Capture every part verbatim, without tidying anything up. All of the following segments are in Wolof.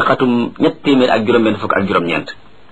xatum ñett téeméer ak juróom-benn fukk ak juróom-ñeent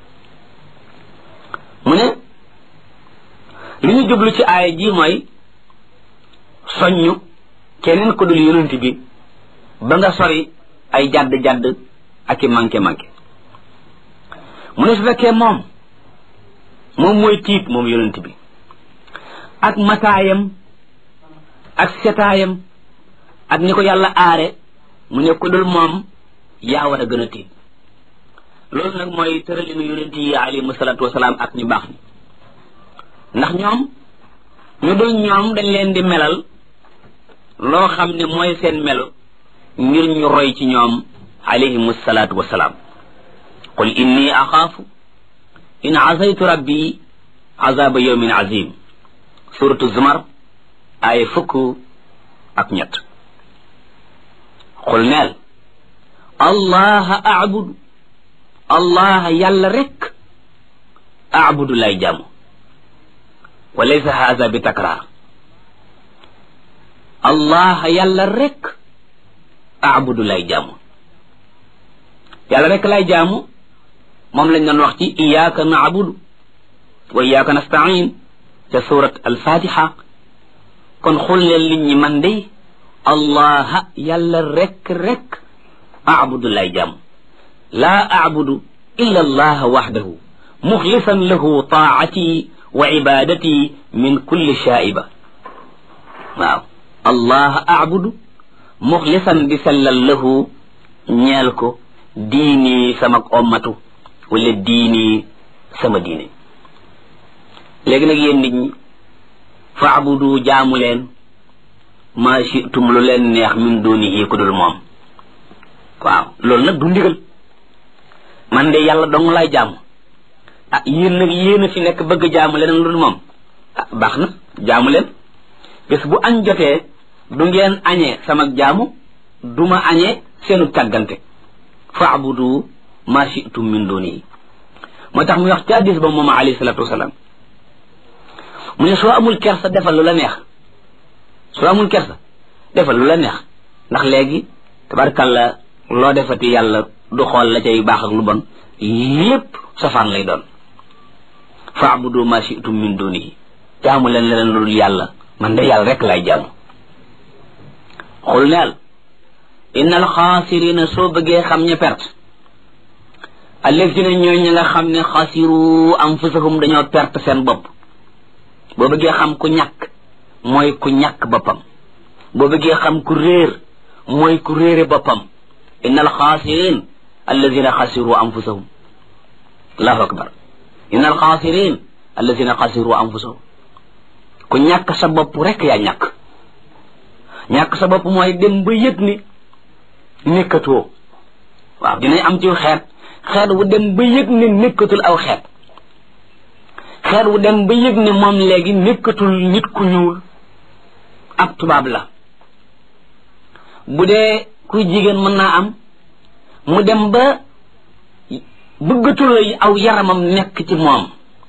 mu ne li ñu jublu ci aaya ji mooy soññu keneen ko dul yonent bi ba nga sori ay jadd-jadd ak i manqué-manqué mu ne su fekkee moom moom mooy tiit moom yonent bi ak mataayam ak setaayam ak ni ko yàlla aare mu ne ku dul moom yaa war a gën a tiit loolu nag mooy tëralinu yonent yi alayhimu salaatu wasalaam ak ñu baax ni ndax ñoom ñu dul ñoom dañ leen di melal loo xam ne mooy seen melo ngir ñu roy ci ñoom alayhimu salaatu wasalaam qul inni axaafu in asaytu rabbi azaba yawmin azim suratu zumar ay fukk ak ñett qul neel allaha abudu allaha yàlla rek abudu lay jaamu wa laysa haza bi takrar allaha yàlla rek abudu lay jaamu yàlla rek lay jaamu moom lañ doon wax ci iyyaka na'budu wa iyyaka nasta'in ca surat al-fatiha kon xul leen nit ñi man day allaha yàlla rek rek abudu lay jaamu laa abudu illa allaha wahdahu muxlisan lahu taati wa ibadati min kulli shaiba waaw allaha abudu muxlisan di sellal lahu ñeel ko diini sama ommatu wala diini sama diine léegi nag yéen nit ñi fa abudu jaamu leen maa shi'tum lu leen neex min dunihi ku dul moom waaw loolu nag du ndigal man de yàlla dong lay jaamu ah yéen nag yéen a fi nekk bëgg jaamu leneen lu dul moom ah baax na jaamu leen bés bu añ jotee du ngeen añee sama jaamu du ma añee seenu càggante fa abudu ma shi'tum min dunihi moo tax muy wax ci hadiis ba moom alayhi salaatu wasalaam mu ne soo amul kersa defal lu la neex soo amul kersa defal lu la neex ndax léegi tabarkalla loo defati yàlla du xool la cay baax ak lu bon lépp safaan lay doon fa abudu ma shi'tum min dunihi jaamu leen leneen lu dul yàlla man de yàlla rek lay jaamu xul neel innal xaasirina soo bëggee xam ña perte allazina ñooy ñi nga xam ne xasiru anfusahum dañoo perte seen bopp boo bëggee xam ku ñàkk mooy ku ñàkk boppam boo bëggee xam ku réer mooy ku réere boppam innal xaasirin allazina xasiru anfusahum allahu akbar innal xaasirin allazina xasiru anfusahum ku ñàkk sa bopp rek yaa ñàkk ñàkk sa bopp mooy dem ba yëg ni nekkatoo waaw dinañ am ci xeet xeet wu dem ba yëg ne nekkatul aw xeet xeet wu dem ba yëg ne moom léegi nekkatul nit ku ñuul ab tubaab la bu dee kuy jigéen mën naa am mu dem ba bëggatul aw yaramam nekk ci moom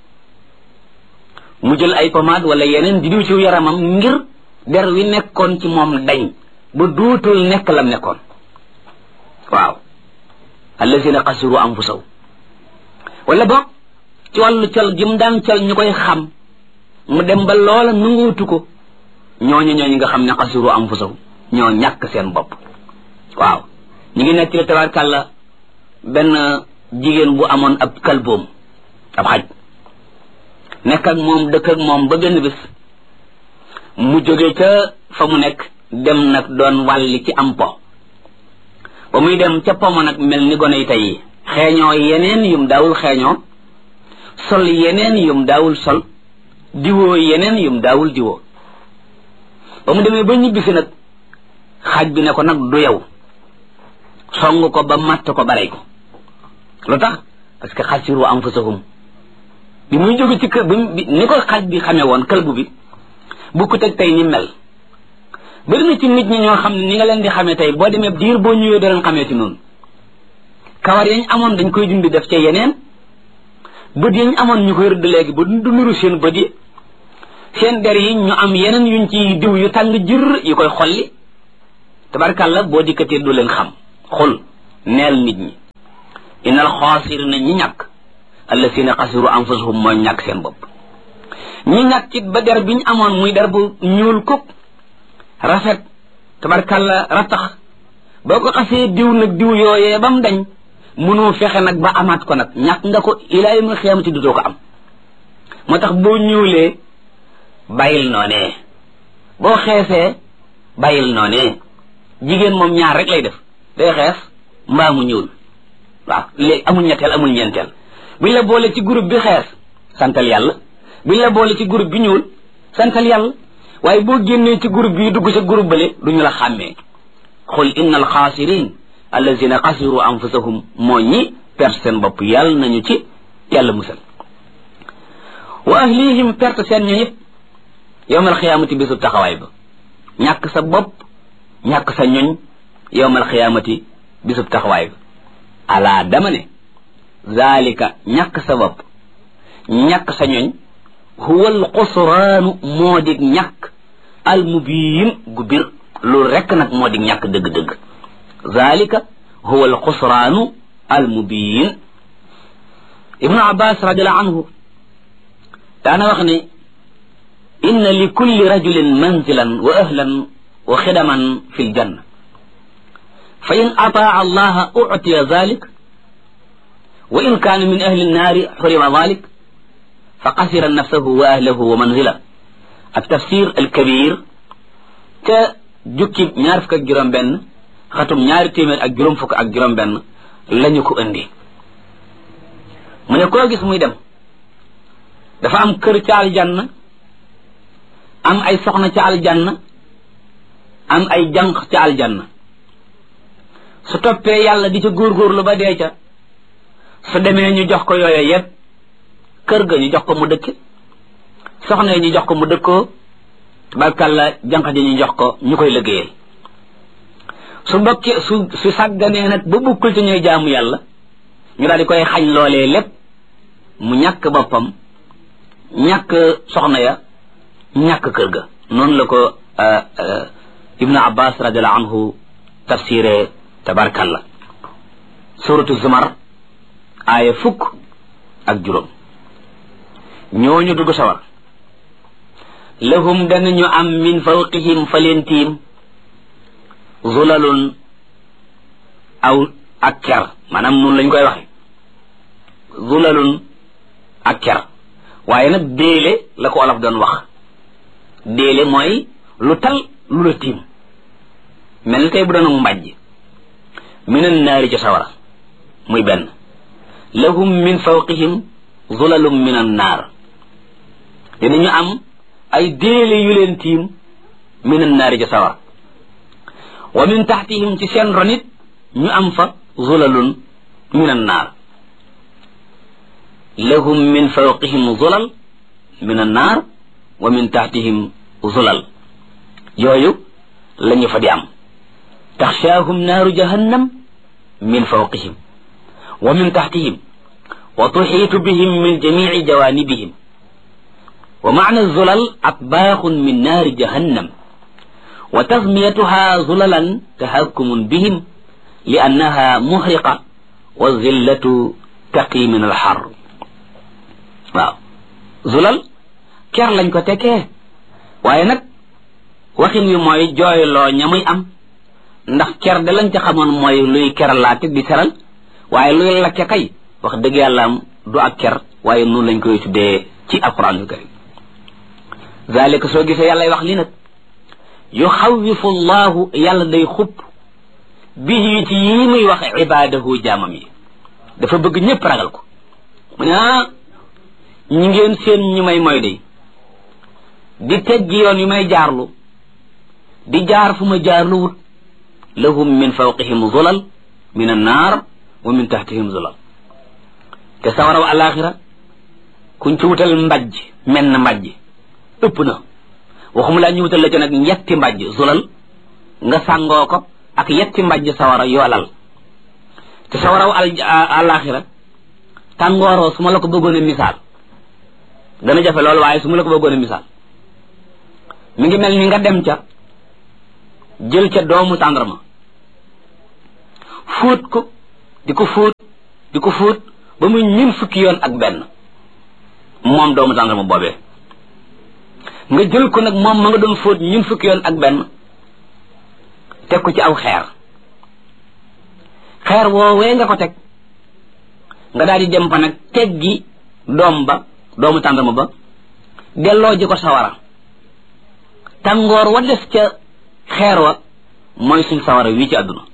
mu jël ay pommade wala yeneen di diw ci yaramam ngir der wi nekkoon ci moom dañ ba dootul nekk lam nekkoon waaw allazina xasiru anfusahu wala boog ci wàllu cal gi mu daan cal ñu koy xam mu dem ba loola nanguutu ko ñooñu ñooñu nga xam ne xasiru anfusahu ñoo ñàkk seen bopp waaw ñu ngi nekk ci tabaarkàlla benn jigéen bu amoon ab kalboom ab xaj nekk ak moom dëkk ak moom ba benn bés mu jóge ca fa mu nekk dem nag doon wàlli ci am po ba muy dem ca po ma nag mel ni gone yi tey xeeñoo yeneen yum daawul xeeñoo sol yeneen yum daawul sol diwoo yeneen yum daawul diwoo ba mu demee ba ñibbisi nag xaj bi ne ko nag du yow song ko ba matt ko ba rey ko lu tax parce que xasiru anfusahum bi muy jóge ci kër bi ni ko xaj bi xamee woon këlbu bi bu ko teg tey ni mel bari na ci nit ñi ñoo xam ne ni nga leen di xamee tey boo demee diir boo ñëwee da leen xamee ci noonu kawar yañ amoon dañ koy dindi def ca yeneen bët yañ amoon ñu koy rëdd léegi ba du nuru seen bët yi seen der yi ñu am yeneen yuñ ci diw yu tàng jër yu koy xolli tabarkàlla boo dikkatee du leen xam xul neel nit ñi innal xaasirina ñi ñàkk allasina xasiru anfusahum mooy ñàkk seen bopp ñi ñàkk it ba der bi ñu amoon muy der bu ñuul kuk rafet tabarkalla ratax boo ko xasee diw nag diw yooyee ba mu dañ mënoo fexe nag ba amaat ko nag ñàkk nga ko ilaa yawmil xiyaamati dutoo ko am moo tax boo ñuulee bàyyil noonee boo xeesee bàyyil noonee jigéen moom ñaar rek lay def day xees mbaa mu ñuul waaw léegi amul ñetteel amul ñeenteel biñ la boole ci groupe bi xees santal yàlla biñ la boole ci groupe bi ñuul santal yàlla waaye boo génnee ci groupe bi dugg sa groupe bale duñu la xàmmee xul inna al xaasirin allazina xasiru anfusahum moo ñi perte seen bopp yàlla nañu ci yàlla musal wa ahlihim perte seen ñu ñëpp yowmal xiyaamati bisub taxawaay ba ñàkk sa bopp ñàkk sa ñoñ yowmal xiyaamati bisub taxawaay ba alaa dama ne zalika ñàkk sa bopp ñàkk sa ñoñ huwa al xusraanu moo dig ñàkk al mubiin gu bir loolu rekk nag moo dig ñàkk dëgg-dëgg zalika huwa al xusraanu al mubiin ibnu abbas radiallahu anhu daana wax ne inna li kulli rajulin manzilan wa ahlan wa xidaman fi ljanna fa in ataa allaha utiya zalik wa in kaana min ahli nnaari xurima zalik fa xasira nafsahu wa ahlahu wa manzila ak tafsir alkabir ca jukki ñaar fukk ak juróom benn xatum ñaari téeméer ak juróom fukk ak juróom benn lañu ko indi mu ne koo gis muy dem dafa am kër ca aljanna am ay soxna ca aljanna am ay jànq ca aljanna su toppee yàlla di ca góorgóorlu ba dee ca su demee ñu jox ko yooyu yépp kër ga ñu jox ko mu dëkk soxna yi ñu jox ko mu dëkkoo tabarkàlla jànq ji ñu jox ko ñu koy liggéeyal su mbokkee su su sàgganee nag ba bukkul ci ñuy jaamu yàlla ñu daal di koy xañ loolee lépp mu ñàkk boppam ñàkk soxna ya ñàkk kër ga noonu la ko ibnu abbas radiallahu anhu tafsiré tabarkalla suratu zumar aaya fukk ak juróom ñooñu dugg sawar lahum danañu am min fawqihim fa leen tiim zulalun aw ak ker maanaam noonu lañ koy waxe zulalun ak ker waaye nag déele la ko olof doon wax déele mooy lu tal lu la tiim mel ni tey bu doon mbàjj minan naari ca sawara muy benn lahum min fawqihim zulalum minan naar dinañu am ay déele yu leen tiim minan naari ca sawara wa min taxtihim ci seen ronit ñu am fa zulalun minan naar lahum min fawqihim zulal minan naar wa min taxtihim zulal yooyu lañu fa di am taxshaahum naaru jahannam min fawqihim wa min taxtihim wa tuxiitu bihim min jamici jawaanibihim wa macna zulal atbaaxun min naari jahannam wa tasmiyatuha zulalan tahakkumun bihim li annaha muhriqa wa zillatu taqi min alxar waaw zulal ker lañ ko tekkee waaye nag waxin wi mooy jooyloo ña muy am ndax ker de lañ ca xamoon mooy luy keralaate di seral waaye luy lakke kay wax dëgg yàlla am du ak ker waaye noonu lañ koy tuddee ci alquranul karim zalika soo gisee yàllay wax li nag yuxawifu llahu yàlla day xupp bihi ci yi muy wax ibadahu jaamam yi dafa bëgg ñëpp ragal ko mu ne ah ñi ngeen seen ñu may mooy day di teggi yoon yu may jaarlu di jaar fu ma jaarlu wut lahum min fawqihim zulal min annaar wa min tahtihim zulal te sawaraw alaxira kuñ ci wutal mbajj menn mbajj ëpp na waxuma laa ñu wutal la ca nag yetti mbajj zulal nga sàngoo ko ak yetti mbajj sawara yoolal te sawaraw alaxira tàngooroo su ma la ko bëggoon a misaal dana jafe loolu waaye su ma la ko bëggoon a misaal mi ngi mel ni nga dem ca jël ca doomu tàndarma fóot ko di ko fóot di ko fóot ba muy ñun fukki yoon ak benn moom doomu tàndarma boobee nga jël ko nag moom ma nga doon fóot ñun fukki yoon ak benn teg ko ci aw xeer xeer woowee nga ko teg nga daal di dem fa nag teggi doom ba doomu tàndarma ba delloo ji ko sawara tàngoor wa des ca xeer wa mooy suñ sawara wii ci àdduna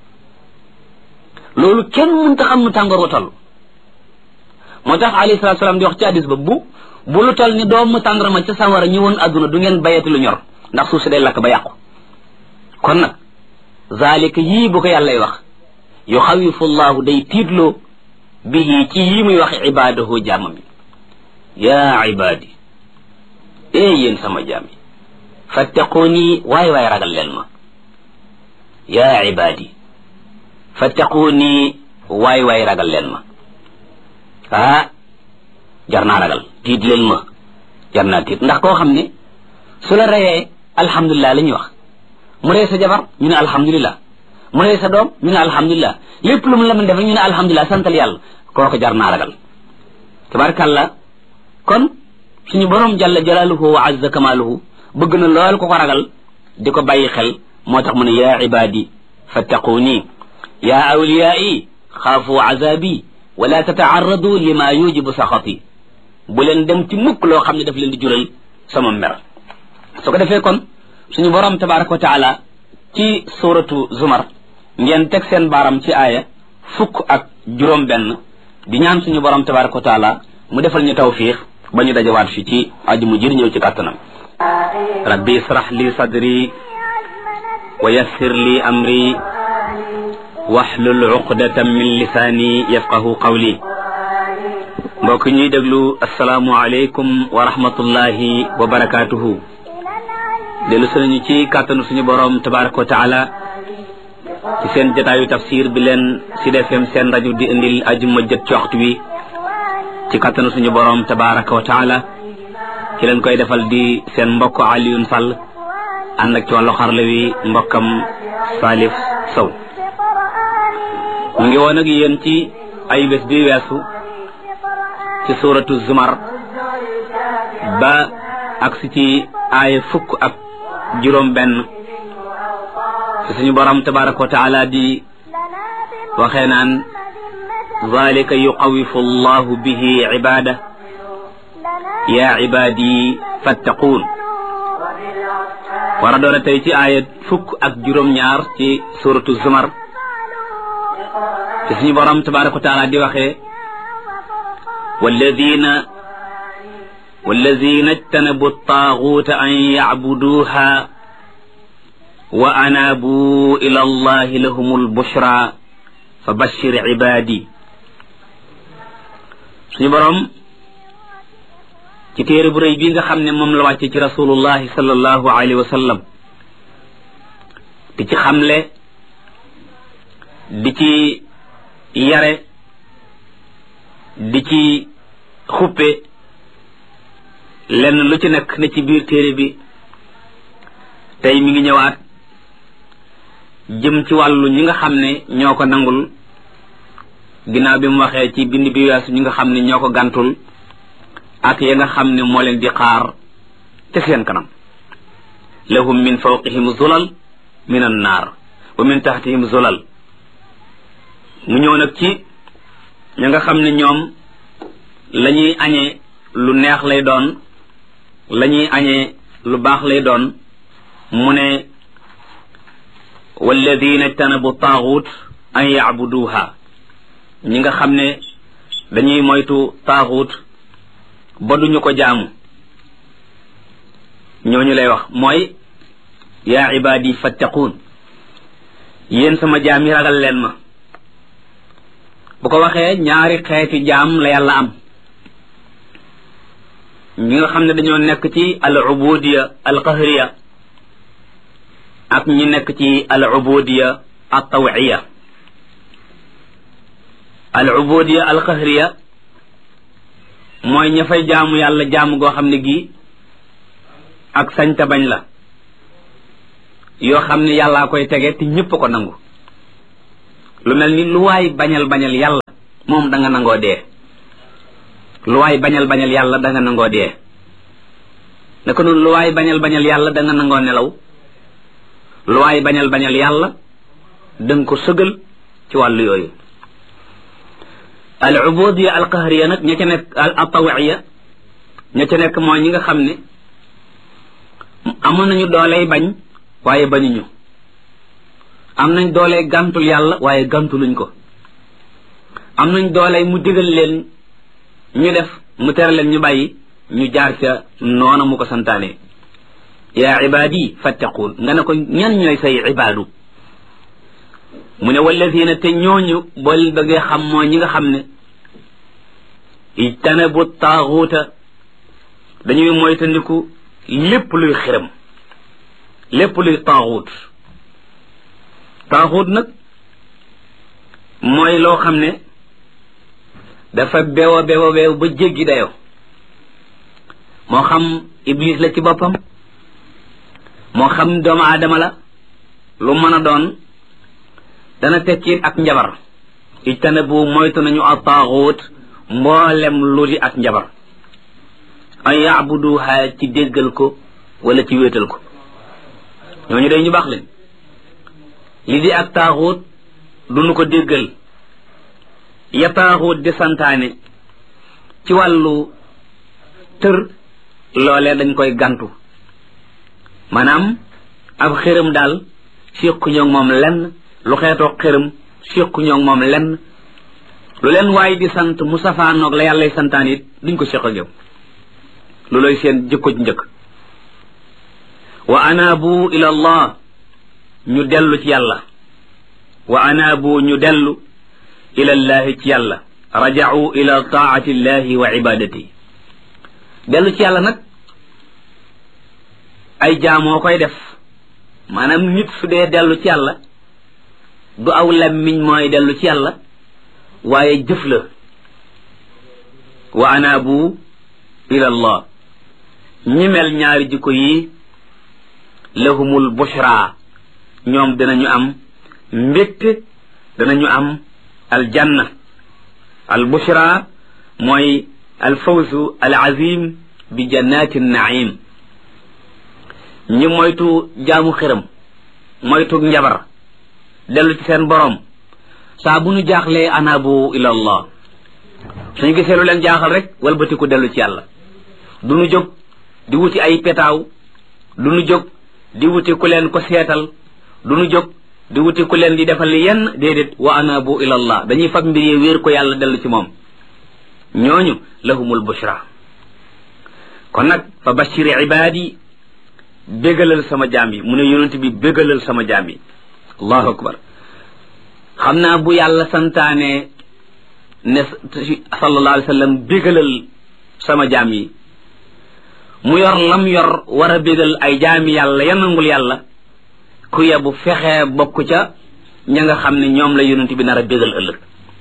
loolu kenn mënta xam nu tàngoor wa toll moo tax alayhi salaatu salaam di wax ci hadis ba bu bu lu toll ni doomu tàndarma ca sawara ñëwoon àdduna du ngeen bayati lu ñor ndax suuf si day lakk ba yàqu kon nag zalika yii bu ko yàllay wax yuxawifu llahu day tiitloo bihi ci yii muy wax ibaadahu jaamam bi yaa ibaadi ee yéen sama jaam yi fattaquuni waay waay ragal leen ma yaa ibaadi fattaquuni waay waay ragal leen ma ah jar naa ragal tiit leen ma jar naa tiit ndax koo xam ne su la reyee alhamdulilah la ñuy wax mu rey sa jabar ñu ne alhamdulilah mu rey sa doom ñu ne alhamdulilah lépp lu mu la mën def ñu ne alhamdulilah santal yàlla kooku jar naa ragal tabarakàllah kon suñu borom jalla jalaaluhu wa azza kamaaluhu bëgg na lool ko ko ragal di ko bàyyi xel moo tax mu ne yaa ibaadi fattaquuni yaa awliyaai xaafu azabi wala tataarradu lima yujibu saxati bu leen dem ci mukk loo xam ne daf leen di jural sama mer su ko defee kon suñu borom tabaraka wa taala ci suratu zumar ngeen teg seen baaram ci aaya fukk ak juróom benn di ñaan suñu borom tabaraka wa taala mu defal ñu tawfiix ba ñu dajawaat fi ci aju mu jër ñëw ci kàttanam rabbi israh li sadri wa yassir li amri wahlul uqdatan min lisaani yafqahu qawli mbokk ñuy déglu asalaamu aleykum wa rahmatullahi wa barakatuhu dellu sunañu ci kàttanu suñu borom tabaraka wa taala ci seen jotaayu tafsir bi leen Sud F M seen rajo di indil ajuma jët ci waxtu wi ci kàttanu suñu borom tabaraka wa taala ci leen koy defal di seen mbokk Alioune Sall ànd ak ci wàllu xarala wi mbokkam Salif Sow mu ngi woon ak yéen ci ay bés bi weesu ci suuratu Zumar ba agsi ci aaya fukk ak juróom benn ci suñu borom tabaraka wa taala di waxee naan zalika yuqawifu allahu bihi ibada ya ibadi fattaquun war a doon tey ci aaya fukk ak juróom ñaar ci suuratu Zumar ci suñu borom tabaraka wa taala di waxee walladina walladina ijtanabu attaaguuta an yacbuduuha wa anaabu ila allahi lahum albushra fa bashir ibaadi suñu borom ci téere bu rëy bii nga xam ne moom la wàcce ci rasulullahi sallallahu alayhi wa sallam di ci xamle di ci yare di ci xuppe lenn lu ci nekk ne ci biir téere bi tey mi ngi ñëwaat jëm ci wàllu ñi nga xam ne ñoo ko nangul ginnaaw bi mu waxee ci bind bi weesu ñi nga xam ne ñoo ko gàntul ak ya nga xam ne moo leen di xaar te seen kanam lahum min fawqihim zulal min an naar wa min tahtihim zulal mu ñëw nag ci ña nga xam ne ñoom la ñuy añee lu neex lay doon la ñuy añee lu baax lay doon mu ne walladina ijtanabu taaxut an yacbuduha ñi nga xam ne dañuy moytu taaxut ba duñu ko jaamu ñooñu lay wax mooy yaa ibaadi fattaquun yéen sama jaam yi ragal leen ma bu ko waxee ñaari xeeti jaam la yàlla am ñi nga xam ne dañoo nekk ci al ubudiya al qahriya ak ñi nekk ci al ubudiya al tawiya al ubudiya al qahriya mooy ña fay jaamu yàlla jaamu goo xam ne gii ak sañta bañ la yoo xam ne yàllaa koy tege te ñépp ko nangu lu mel ni lu waay bañal bañal yàlla moom da nga nangoo dee lu waay bañal bañal yàlla da nga nangoo dee naka noonu lu waay bañal bañal yàlla da nga nangoo nelaw lu waay bañal bañal yàlla da nga ko sëgal ci wàllu yooyu al ubudiya al qahriya nag ña ca nekk al tawiya ña ca nekk mooy ñi nga xam ne amoon nañu dooley bañ waaye bañuñu am nañ dooley gàntul yàlla waaye gàntuluñ ko am nañ dooley mu digal leen ñu def mu tere leen ñu bàyyi ñu jaar ca noona mu ko santaane yaa ibaadi fattaquun nga ne ko ñan ñooy say ibaadu mu ne walladina te ñooñu bool bëggee xam mooy ñi nga xam ne ijtanabu taaxuuta dañuy moytandiku lépp luy xiram lépp luy taaxuut taaxuut nag mooy loo xam ne dafa beew a beew a beew ba jéggi dayo moo xam iblis la ci boppam moo xam doomu aadama la lu mën a doon dana tekki ak njabar ijtanabu moytu nañu a taaxuut mboolem lu di ak njabar an yaabuduha ci déggal ko wala ci wéetal ko ñooñu day ñu baax leen li di ak taaxuut duñu ko déggal ya taaxuut di santaane ci wàllu tër loolee dañ koy gantu maanaam ab xërëm daal séqu ñoog moom lenn lu xeetoo xërëm séqu ñoog moom lenn lu leen waaye di sant mu safaanoog la yàllay santaan it duñ ko séq ak yow lu lay seen jikko ji njëkk wa anaabu ila allah ñu dellu ci yàlla wa anaabu ñu dellu ila llahi ci yàlla raja'u ila taati llahi wa ibadati dellu ci yàlla nag ay jaamoo koy def maanaam nit su dee dellu ci yàlla du aw lammiñ mooy dellu ci yàlla waaye jëf la wa anaabu ila allah ñi mel ñaari jikko yi lahumul bushra ñoom dinañu am mbégte danañu am aljanna al bushra mooy al fawzu al azim bi jannati naim ñi moytu jaamu xiram moytu njabar dellu ci seen borom saa bu ñu jaaxlee anaabu ila allah suñu gisee lu leen jaaxal rek walbatiku dellu ci yàlla du ñu jóg di wuti ay petaaw du ñu jóg di wuti ku leen ko seetal du ñu jóg di wuti ku leen di defal yenn déedéet wa anaabu ila allah dañuy fab mbir yi wéer ko yàlla dellu ci moom ñooñu lahumul bushra kon nag fa bashiri ibaadi bégalal sama jaam yi mu ne yonent bi bégalal sama jaam yi allahu akbar xam naa bu yàlla santaane ne sallallahu alayhi wa sallam bégalal sama jaam yi mu yor lam yor war a bégal ay jaami yàlla yanangul yàlla ku yebu fexee bokk ca ña nga xam ne ñoom la yonent bi nar a bégal ëllëg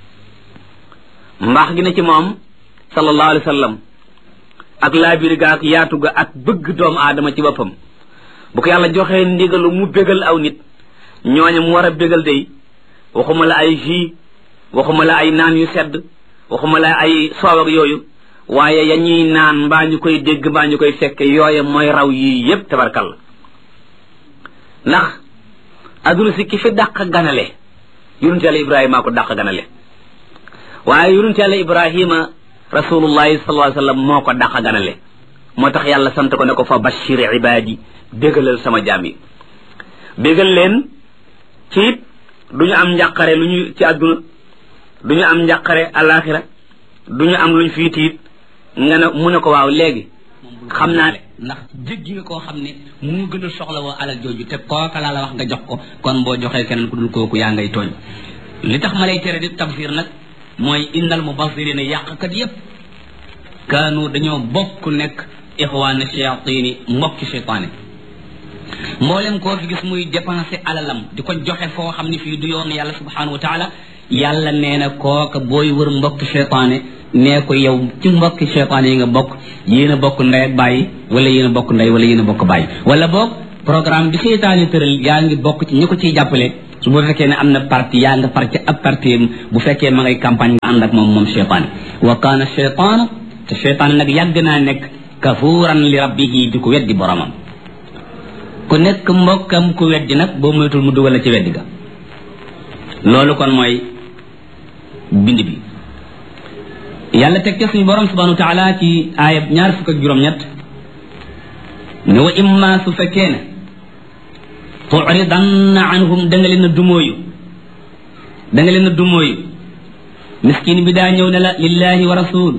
mbaax gi ne ci moom sallallahu alayhi wa sallam ak laabir ga ak yaatu ga ak bëgg doomu aadama ci boppam bu ko yàlla joxee ndigalu mu bégal aw nit ñooñu mu war a bégal day waxuma la ay jus waxuma la ay naan yu sedd waxuma la ay soow ak yooyu waaye ya ñuy naan mbaa ñu koy dégg mbaa ñu koy fekke yooye mooy raw yii yépp tabarkalla ndax adduna si ki fi dàq ganale yonent yàlla ibrahima ko dàq ganale waaye yonent yàlla ibrahima rasulullahi sallallahu alayhi wasallam moo ko dàq ganale moo tax yàlla sant ko ne ko fa bashir ibadi bégalal sama jaam yi bégal leen ci it du ñu am njàqare lu ñu ci àdduna du ñu am njàqare alaxira du ñu am luñ fii tiit nga ne mu ne ko waaw léegi xam naa ndax jéggi nga koo xam ne mu gën a soxla woo alal jooju te kooka laa la wax nga jox ko kon boo joxee keneen ku dul kooku yaa ngay tooñ li tax ma lay tere di tabsir nag mooy innal mubassirina yàqkat yépp kaanu dañoo bokk nekk ixwaana shayatini mbokki cheytaane mboolem koo fi gis muy dépensé alalam di ko joxe foo xam ne fii du yoon yàlla subhanahu wa taala yàlla nee na kooka booy wër mbokki cheytaane nee ko yow ci mbokki cheytaane yi nga bokk yéen a bokk ndey ak bàyyi wala yéen a bokk ndey wala yéen a bokk bàyyi wala boog programme bi cheytaane tëral yaa ngi bokk ci ñi ko ciy jàppale su bu fekkee ne am na parti yaa nga parti ab parti bu fekkee ma ngay campagne nga ànd ak moom moom cheytaan wa kaana cheytaanu te cheytaan nag yàgg naa nekk kafuuran li rabbihi di ko weddi boromam ku nekk mbokkam ku weddi nag boo moytul mu dugal la ci weddi ga loolu kon mooy bind bi yàlla teg ca suñu borom subhanahu wa taala ci aayab ñaar fukk ak juróom-ñett ne wa imma su fekkee ne tu'ridanna anhum da nga leen a dumóoyu da nga leen a dumóoyu miskin bi daa ñëw ne la lillahi wa rasul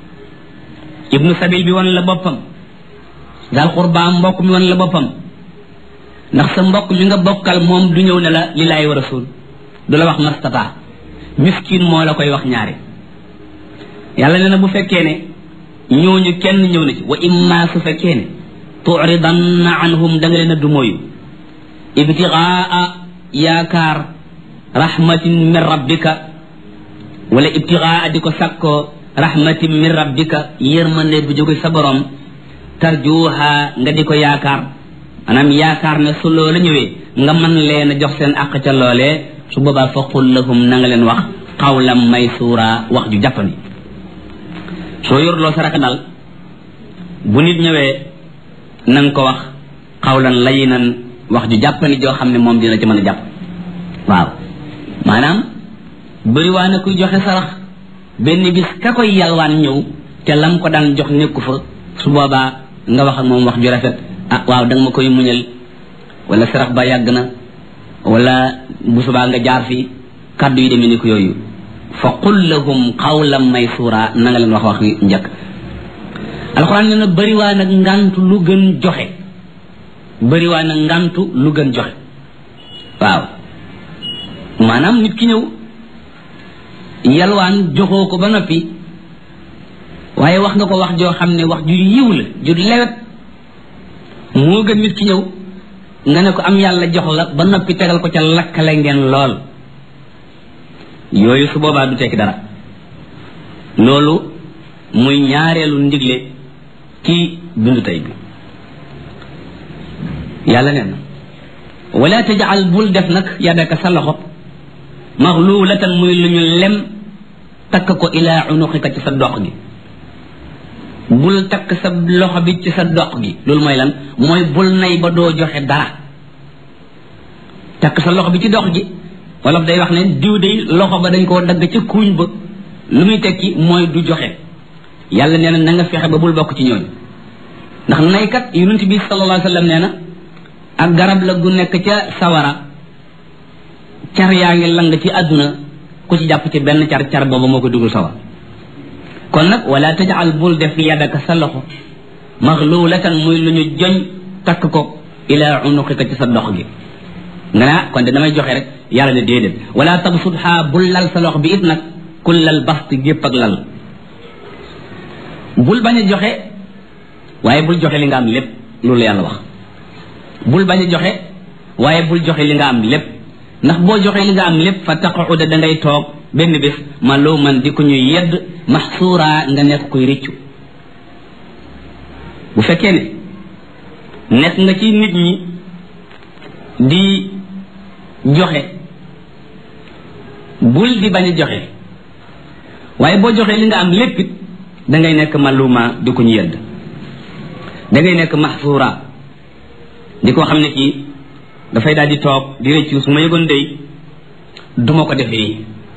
ibnu sabil bi wan la boppam dal qurba mbokk mi wan la boppam ndax sa mbokk mi nga bokkal moom du ñëw ne la lillahi wa rasul du la wax mastata miskin moo la koy wax ñaari yàlla nee na bu fekkee ne ñooñu kenn ñëw na ci wa imma su fekkee ne tu'ridanna anhum da nga leen a dumóoyu ibtigaa yaakaar rahmatin min rabbika wala ibtigaa di ko sakkoo rahmatin min rabbika yërmande bu jóge sa borom tarjuha nga di ko yaakaar maanaam yaakaar ne su loola ñëwee nga mën leen a jox seen àq ca loolee su boobaa fa qul lahum na nga leen wax qawlan maysuura wax ju jàppani soo yorloo sa raka dal bu nit ñëwee na nga ko wax qawlan layinan wax ju jàppani joo xam ne moom dina ci mën a jàpp waaw maanaam bëri waa na kuy joxe sarax benn bis ka koy yalwaan ñëw te lam ko daan jox nekku fa su boobaa nga wax ak moom wax ju rafet ah waaw danga ma koy muñal wala sarax ba yàgg na wala bu subaa nga jaar fi kàddu yi demee ni ko yooyu fa qul lahum qawlan maysura na nga leen wax wax njëkk alxuraan nee na bëri waa nag ngantu lu gën joxe bëri waa nag ngantu lu gën joxe waaw maanaam nit ki ñëw yalwaan joxoo ko ba noppi waaye wax nga ko wax joo xam ne wax ju yiw la ju lewet moo gën nit ki ñëw nga ne ko am yàlla jox la ba noppi tegal ko ca lakkale ngeen lool yooyu su boobaa du tekki dara loolu muy ñaareelu ndigle ci bindu tey bi yàlla nee na wala tajal bul def nag yadaka sa loxo maxluulatan muy lu ñu lem takk ko ilaa unuqika ci sa dox gi bul takk sa loxo bi ci sa dox gi loolu mooy lan mooy bul nay ba doo joxe dara takk sa loxo bi ci dox gi wala day wax ne diw day loxo ba dañ koo dagg ca kuuñ ba lu muy tekki mooy du joxe yàlla nee na na nga fexe ba bul bokk ci ñooñu ndax naykat yonent bi sallallahu alayhi wa sallam nee na ak garab la gu nekk ca sawara car yaa ngi lang ci àdduna ku ci jàpp ci benn car car booba moo ko dugal sawar kon nag wala tajal bul def yadaka sa loxo maxluulatan muy lu ñu joñ takk ko ila unuqika ci sa dox gi nga naa kon de damay joxe rek yàlla ne déedéet wala tabsutha bul lal sa loxo bi it nag kullal basti gépp ak lal bul bañ a joxe waaye bul joxe li nga am lépp loolu yàlla wax bul bañ a joxe waaye bul joxe li nga am lépp ndax boo joxe li nga am lépp fa taquda da ngay toog benn bés ma loo man di ko ñuy yedd maxsuura nga nekk koy rëccu bu fekkee ne nekk nga ci nit ñi di joxe bul di bañ a joxe waaye boo joxe li nga am lépp it da ngay nekk maluma di ko ñu yedd da ngay nekk maxsuura di ko xam ne kii dafay daal di toog di rëccu su ma yëgoon dey duma ko defee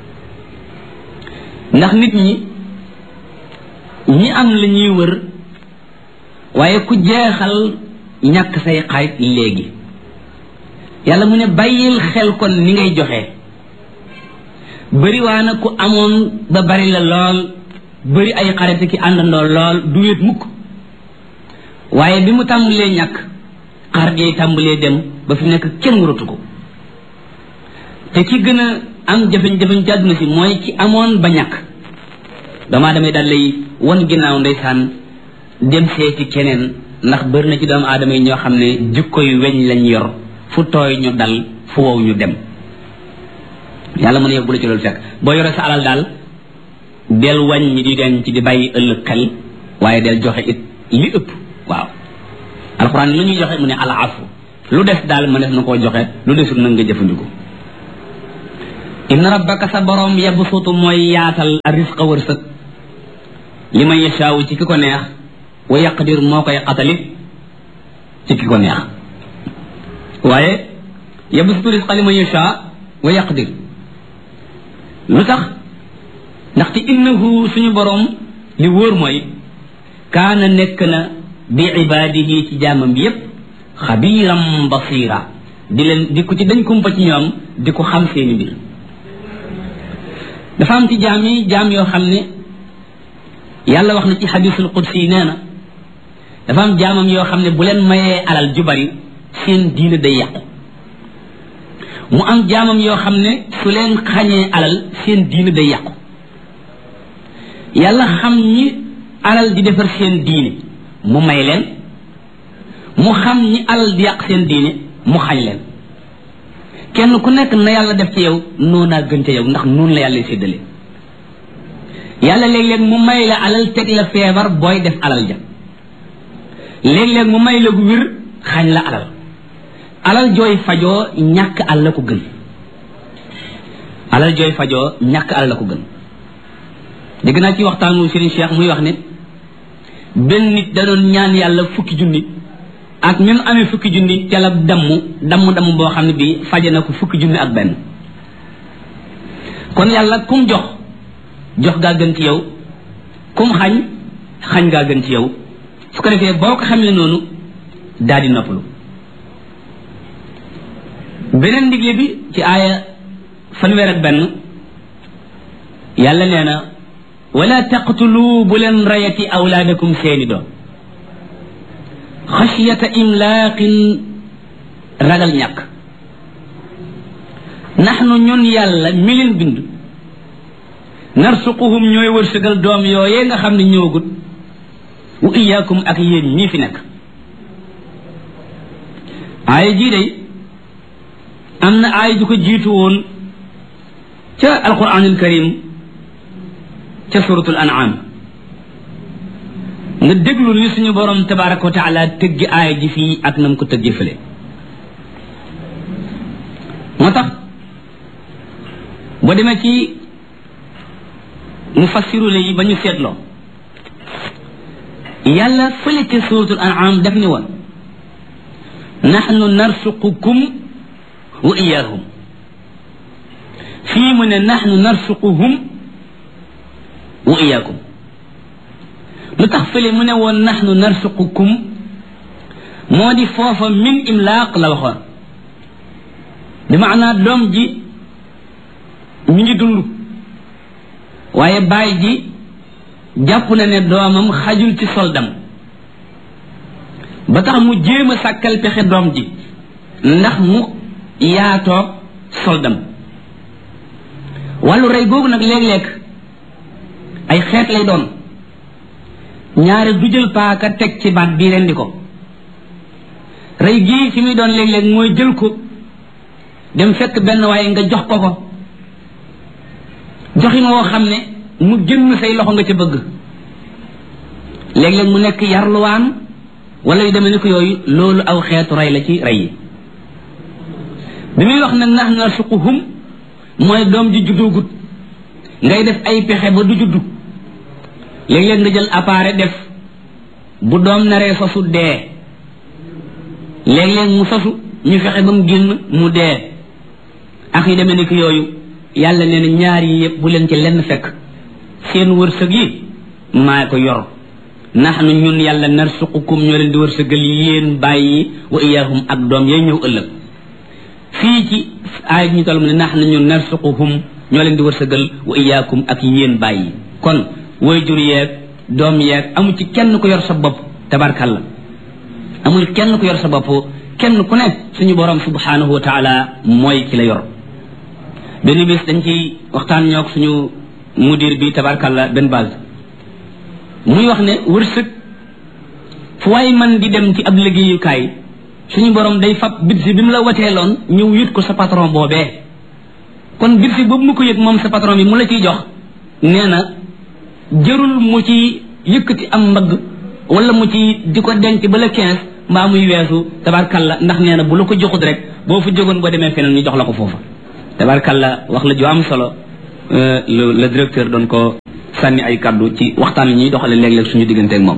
ndax nit ñi ñi am la ñuy wër waaye ku jeexal ñàkk say xarit léegi yàlla mu ne bàyyil xel kon ni ngay joxe bëriwaa na ku amoon ba bari la lool bëri ay xarit ki àndandoo lool du wéet mukk waaye bi mu tàmbalee ñàkk xarit yi tàmbalee dem ba fi nekk kenn wuratu ko te ki gën a am jafe-jafe ci àdduna si mooy ki amoon ba ñàkk damaa damay daal lay won ginnaaw ndeysaan dem seeti keneen ndax bëri na ci doomu aadama yi ñoo xam ne jikko yu weñ lañ yor fu tooy ñu dal fu wow ñu dem yàlla mu ne yow bu la ci loolu fekk boo yoree sa alal daal del wàññi di denc di bàyyi ëllëg xel waaye del joxe it li ëpp waaw alxuraan lu ñuy joxe mu ne al afu lu des daal ma def na koo joxe lu desul nag nga jëfandikoo inna rabbaka sa borom yabsutu mooy yaatal risqa wërsëg li man yashaawu ci ki ko neex wa yaqdir moo koy xatalit ci ki ko neex waaye yabsutu risqa li man yashaa wa yaqdir lu tax ndaxte innahu suñu borom li wóor mooy kaana nekk na bi ibaadihi ci jaamam bi yépp xabiiram basira di leen di ko ci dañ kumpa ci ñoom di ko xam seeni mbir dafa am ci jaam yi jaam yoo xam ne yàlla wax na ci xadisul qudsi nee na dafa am jaamam yoo xam ne bu leen mayee alal ju bari seen diine day yàqu mu am jaamam yoo xam ne su leen xañee alal seen diine day yàqu yàlla xam ñi alal di defar seen diine mu may leen mu xam ñi alal di yàq seen diine mu xañ leen kenn ku nekk na yàlla def ci yow noonaa gën ca yow ndax noonu la yàlla séddale yàlla léeg-léeg mu may la alal teg la feebar booy def alal ja léeg-léeg mu may la gu wér xañ la alal alal jooy fajoo ñàkk alal la ko gën alal jooy fajoo ñàkk alal la ko gën dégg naa ci waxtaanu Serigne Cheikh muy wax ne benn nit da doon ñaan yàlla fukki junni ak même amee fukki junni ca la damm damm damm boo xam ne bii faje na ko fukki junni ak benn kon yàlla kum jox jox gaa gën ci yow kum xañ xañ gaa gën ci yow su ko defee boo ko xamee noonu daal di noppalu beneen ndigle bi ci aaya fanweer ak benn yàlla nee na wala taqtulu bu leen rayati awlaadakum seeni doom xasiyata imlaaqin ragal ñàkk naxnu ñun yàlla mi leen bind narsuquhum ñooy wërsëgal doom yooyee nga xam ne ñëwagut wa iyaakum ak yéen ñii fi nekk aaya jii day am na aaya ju ko jiitu woon ca alquranul karim ca suratul an'am nga déglu li suñu borom tabaraka wa taala tëggi aaya ji fii ak nam ko tëggi fële moo tax boo demee ci mufassiruna yi ba ñu seetloo yàlla fële ca suratul an'am daf ni woon nahnu narsuqukum wa iyaahum fii mu ne nahnu narsuquhum wa iyaakum lu tax fële mu ne woon nahnu narsuqukum moo di foofa min imlaaq la waxoon bi maanaa doom ji mi ngi dund waaye baay ji jàpp na ne doomam xajul ci soldam ba tax mu jéem a sàkkal pexe doom ji ndax mu yaatoog soldam wàllu rey googu nag léeg-léeg ay xeet lay doon ñaare du jël paaka teg ci baat bii rendi ko rey gii fi muy doon léeg-léeg mooy jël ko dem fekk benn waaye nga jox ko ko joxin woo xam ne mu génn say loxo nga ca bëgg léeg-léeg mu nekk yarluwaan wala yu demee ni ko yooyu loolu aw xeetu rey la ci rey yi bi muy wax nag nahnu narsuquhum mooy doom ji juddoogut ngay def ay pexe ba du juddu léeg-léeg nga jël appareil def bu doom naree sosu dee léeg-léeg mu sosu ñu fexe ba mu génn mu dee ak yu demee ni ko yooyu yàlla nee na ñaar yi yëpp bu leen ci lenn fekk seen wërsëg yi maa ko yor nahnu ñun yàlla narsuqukum ñoo leen di wërsëgal yéen bàyyi wa iyaahum ak doom yay ñëw ëllëg fii ci aay ñu toll mu ne nahnu ñun narsuquhum ñoo leen di wërsëgal wa iyaakum ak yéen bàyyi kon waajur yeeg doom yeeg amul ci kenn ku yor sa bopp tabarkalla amul kenn ku yor sa bopp kenn ku ne suñu borom subhanahu wa taala mooy ki la yor benn bis dañ ci waxtaan ñoog suñu mudir bi tabarkalla benn base muy wax ne wërsëg fu waay man di dem ci ab liggéeyukaay suñu borom day fab budget bi mu la wateeloon ñëw yut ko sa patron boobee kon budget boobu mu ko yëg moom sa patron bi mu la ciy jox nee na jërul mu ci yëkkati am mbagg wala mu ci di ko denc ba la quinze mbaa muy weesu tabarkalla ndax nee na bu la ko joxut rek boo fa jógoon boo demee feneen ñu jox la ko foofa tabarkalla wax la ju am solo le directeur doon ko sànni ay kaddu ci waxtaan yi ñuy doxale léeg-léeg suñu diggante ak moom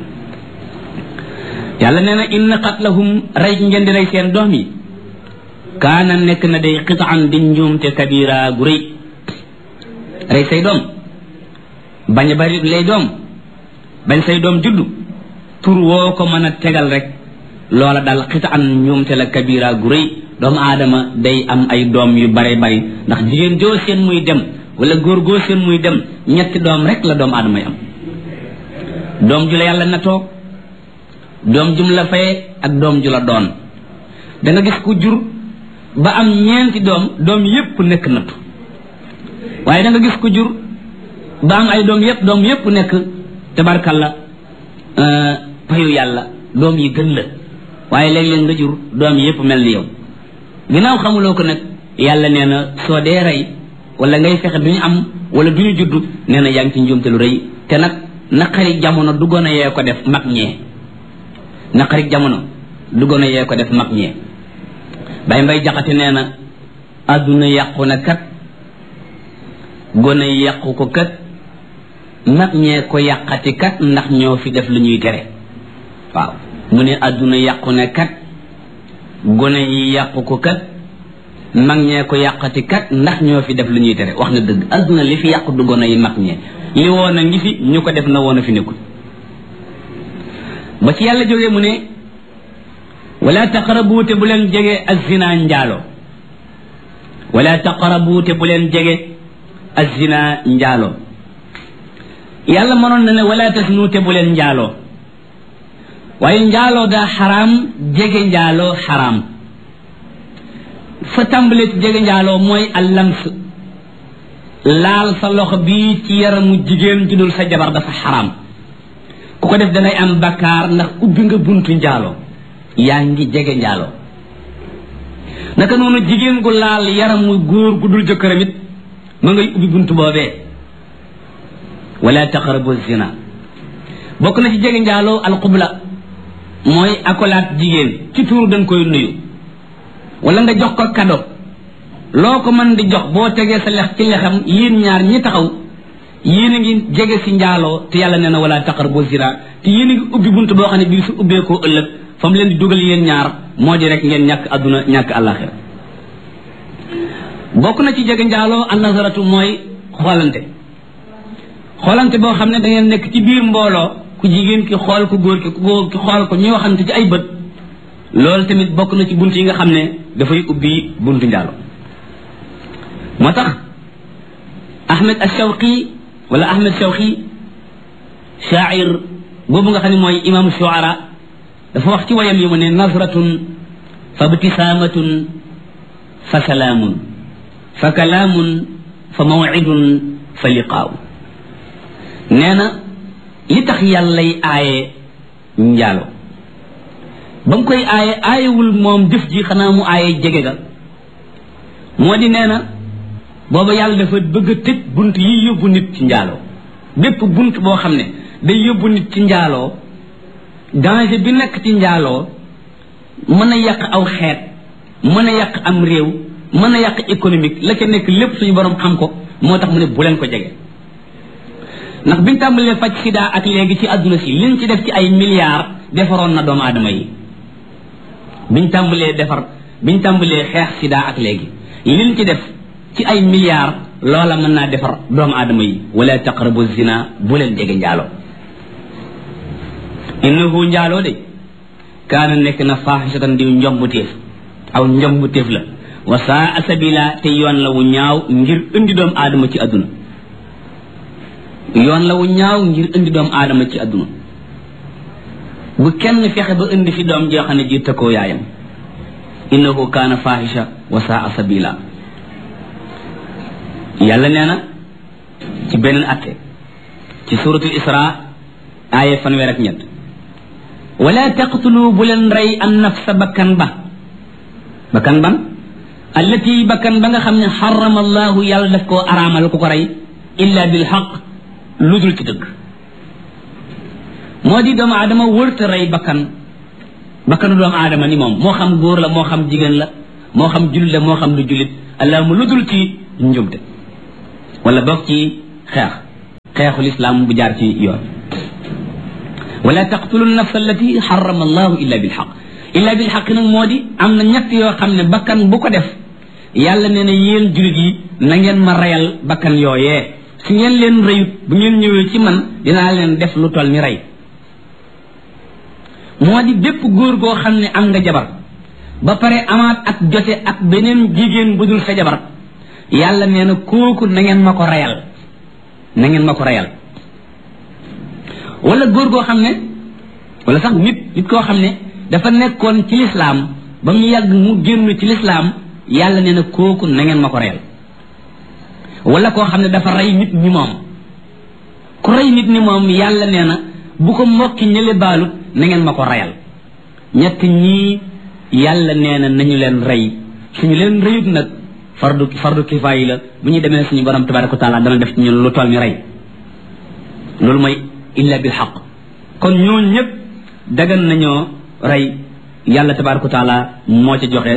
yàlla nee na inna qatlahum rey ngeen di rey seen doom yi kaana nekk na day qitaan di njuumte kabira gu rëy rey say doom bañ a bari lay doom bañ say doom juddu tur woo ko mën a tegal rek loola dal qitaan njuumte la kabira gu rëy doomu aadama day am ay doom yu bare bari ndax jigéen joo seen muy dem wala góor goo seen muy dem ñetti doom rek la doomu aadama yi am doom ju la yàlla natoo doom jum la faye ak doom ju la doon da nga gis ku jur ba am ñeenti doom doom yépp nekk nattu waaye da nga gis ku jur ba am ay doom yépp doom yépp nekk tabarkalla payu yàlla doom yi gën la waaye léeg-léeg nga jur doom yépp mel ni yow ginnaaw xamuloo ko nag yàlla nee na soo dee rey wala ngay fexe duñu am wala duñu judd nee na yaa ngi ci njuumte lu rëy te nag naqari jamono du gone yee ko def mag ñee naqari jamono du gone yee ko def mag ñee bay mbay jaxate nee na àdduna yàqu na kat gone yàqu ko kat mag ñee ko yàqati kat ndax ñoo fi def lu ñuy tere waaw mu ne àdduna yàqu na kat gone yi yàqu ko kat mag ñee ko yàqati kat ndax ñoo fi def lu ñuy tere wax na dëgg àdduna li fi yàqu du gone yi mag ñee li woon a ngi fi ñu ko def na woon a fi nekkul ba ci yàlla jógee mu ne wala taqrabu te bu leen jege azina njaalo wala taqrabu te bu leen jege azina njaalo yàlla mënoon na ne wala tasnu te bu leen njaaloo waaye njaaloo daa xaraam jege njaaloo xaraam fa tàmbalee ci jege njaaloo mooy allams laal sa loxo bii ci yaramu jigéen ju dul sa jabar dafa xaraam ku ko def dangay am bakkaar ndax ubbi nga buntu njaaloo yaa ngi jege njaaloo naka noonu jigéen gu laal yaramu góor gu dul jëkkëram it ma ngay ubbi buntu boobee wala taqrabu zina bokk na ci jege njaaloo alqubla mooy akolaat jigéen ci tuuru dañ koy nuyu wala nga jox ko cadeau loo ko mën di jox boo tegee sa lex ci lexam yéen ñaar ñi taxaw yéen a ngi jege si njaaloo te yàlla nee na wala taqrabu zina te yéen a ngi ubbi buntu boo xam ne bii su ubbeekoo ëllëg fa mu leen di dugal yéen ñaar moo di rek ngeen ñàkk adduna ñàkk àllaaxira bokk na ci jege njaaloo an nazaratu mooy xoolante xoolante boo xam ne da ngeen nekk ci biir mbooloo ku jigéen ki xool ku góor ki ku góor ki xool ko ñuy waxante ci ay bët loolu tamit bokk na ci bunt yi nga xam ne dafay ubbi buntu njaaloo moo tax Ahmed Shawqi wala Ahmed Shawqi shaa'ir boobu nga xam ne mooy imaamu shuara dafa wax ci wayam yi mu ne nazratun fa ibtisaamatun fa salaamun fa kalaamun fa mawcidun fa liqaaw nee na li tax yàllay aaye njaalo ba mu koy aaye aayewul moom jëf ji xanaa mu aaye jege ga moo di nee na booba yàlla dafa bëgg a tëj bunt yi yóbbu nit ci njaaloo bépp bunt boo xam ne day yóbbu nit ci njaaloo danger bi nekk ci njaaloo mën a yàq aw xeet mën a yàq am réew mën a yàq économique la ca nekk lépp suñu borom xam ko moo tax mu ne bu leen ko jege ndax biñ tàmbalee faj sida ak léegi ci àdduna si liñ ci def ci ay milliards defaroon na doomu aadama yi biñ tàmbalee defar biñ tàmbalee xeex sida ak léegi liñ ci def ci ay milliards loola mën naa defar doomu aadama yi wala taqrabu zina bu leen jege njaaloo innahu njaaloo de kaana nekk na faaxisatan di njombuteef aw njombuteef la wa saa sabila te yoon la wu ñaaw ngir indi doomu aadama ci àdduna yoon la wu ñaaw ngir indi doomu aadama ci àdduna bu kenn fexe ba indi fi doom joo xam ne ji tëkkoo yaayam innahu kaana faaxisha wa saa sabila yàlla nee na ci beneen atte ci suratul isra aaya fanweer ak ñett wala taqtulu bu leen rey an nafsa bakkan ba bakkan ban allati bakkan ba nga xam ne xarama allahu yàlla daf koo araamal ku ko rey illa bil xaq lu dul ci dëgg moo di doomu aadama wërta rey bakkan bakkanu doomu aadama ni moom moo xam góor la moo xam jigéen la moo xam jullit la moo xam du jullit allahuma lu dul ci njubte wala bokk ci xeex xeexul islam bu jaar ci yoon wala taqtulu nafsa allati harrama allahu illa bilxaq illa bilxaq nag moo di am na ñett yoo xam ne bakkan bu ko def yàlla nee na yéen jullit yi na ngeen ma reyal bakkan yooyee su ngeen leen reyut bu ngeen ñëwee ci man dinaa leen def lu toll ni rey moo di bépp góor goo xam ne am nga jabar ba pare amaat ak jote ak beneen jigéen bu dul sa jabar yàlla nee na kooku na ngeen ma ko reyal na ngeen ma ko reyal wala góor goo xam ne wala sax nit nit koo xam ne dafa nekkoon ci lislaam ba mu yàgg mu génn ci lislaam yàlla nee na kooku na ngeen ma ko reyal wala koo xam ne dafa rey nit ñi moom ku rey nit ñi moom yàlla nee na bu ko mbokki ñële baalut na ngeen ma ko reyal ñett ñii yàlla nee na nañu leen rey suñu leen reyut nag fardu fardu kifaaya la bu ñu demee suñu borom tabaraka wa taala dana def ci ñun lu toll ni rey loolu mooy illa bil xaq kon ñooñu ñëpp dagan nañoo rey yàlla tabaraka wa taala moo ci joxe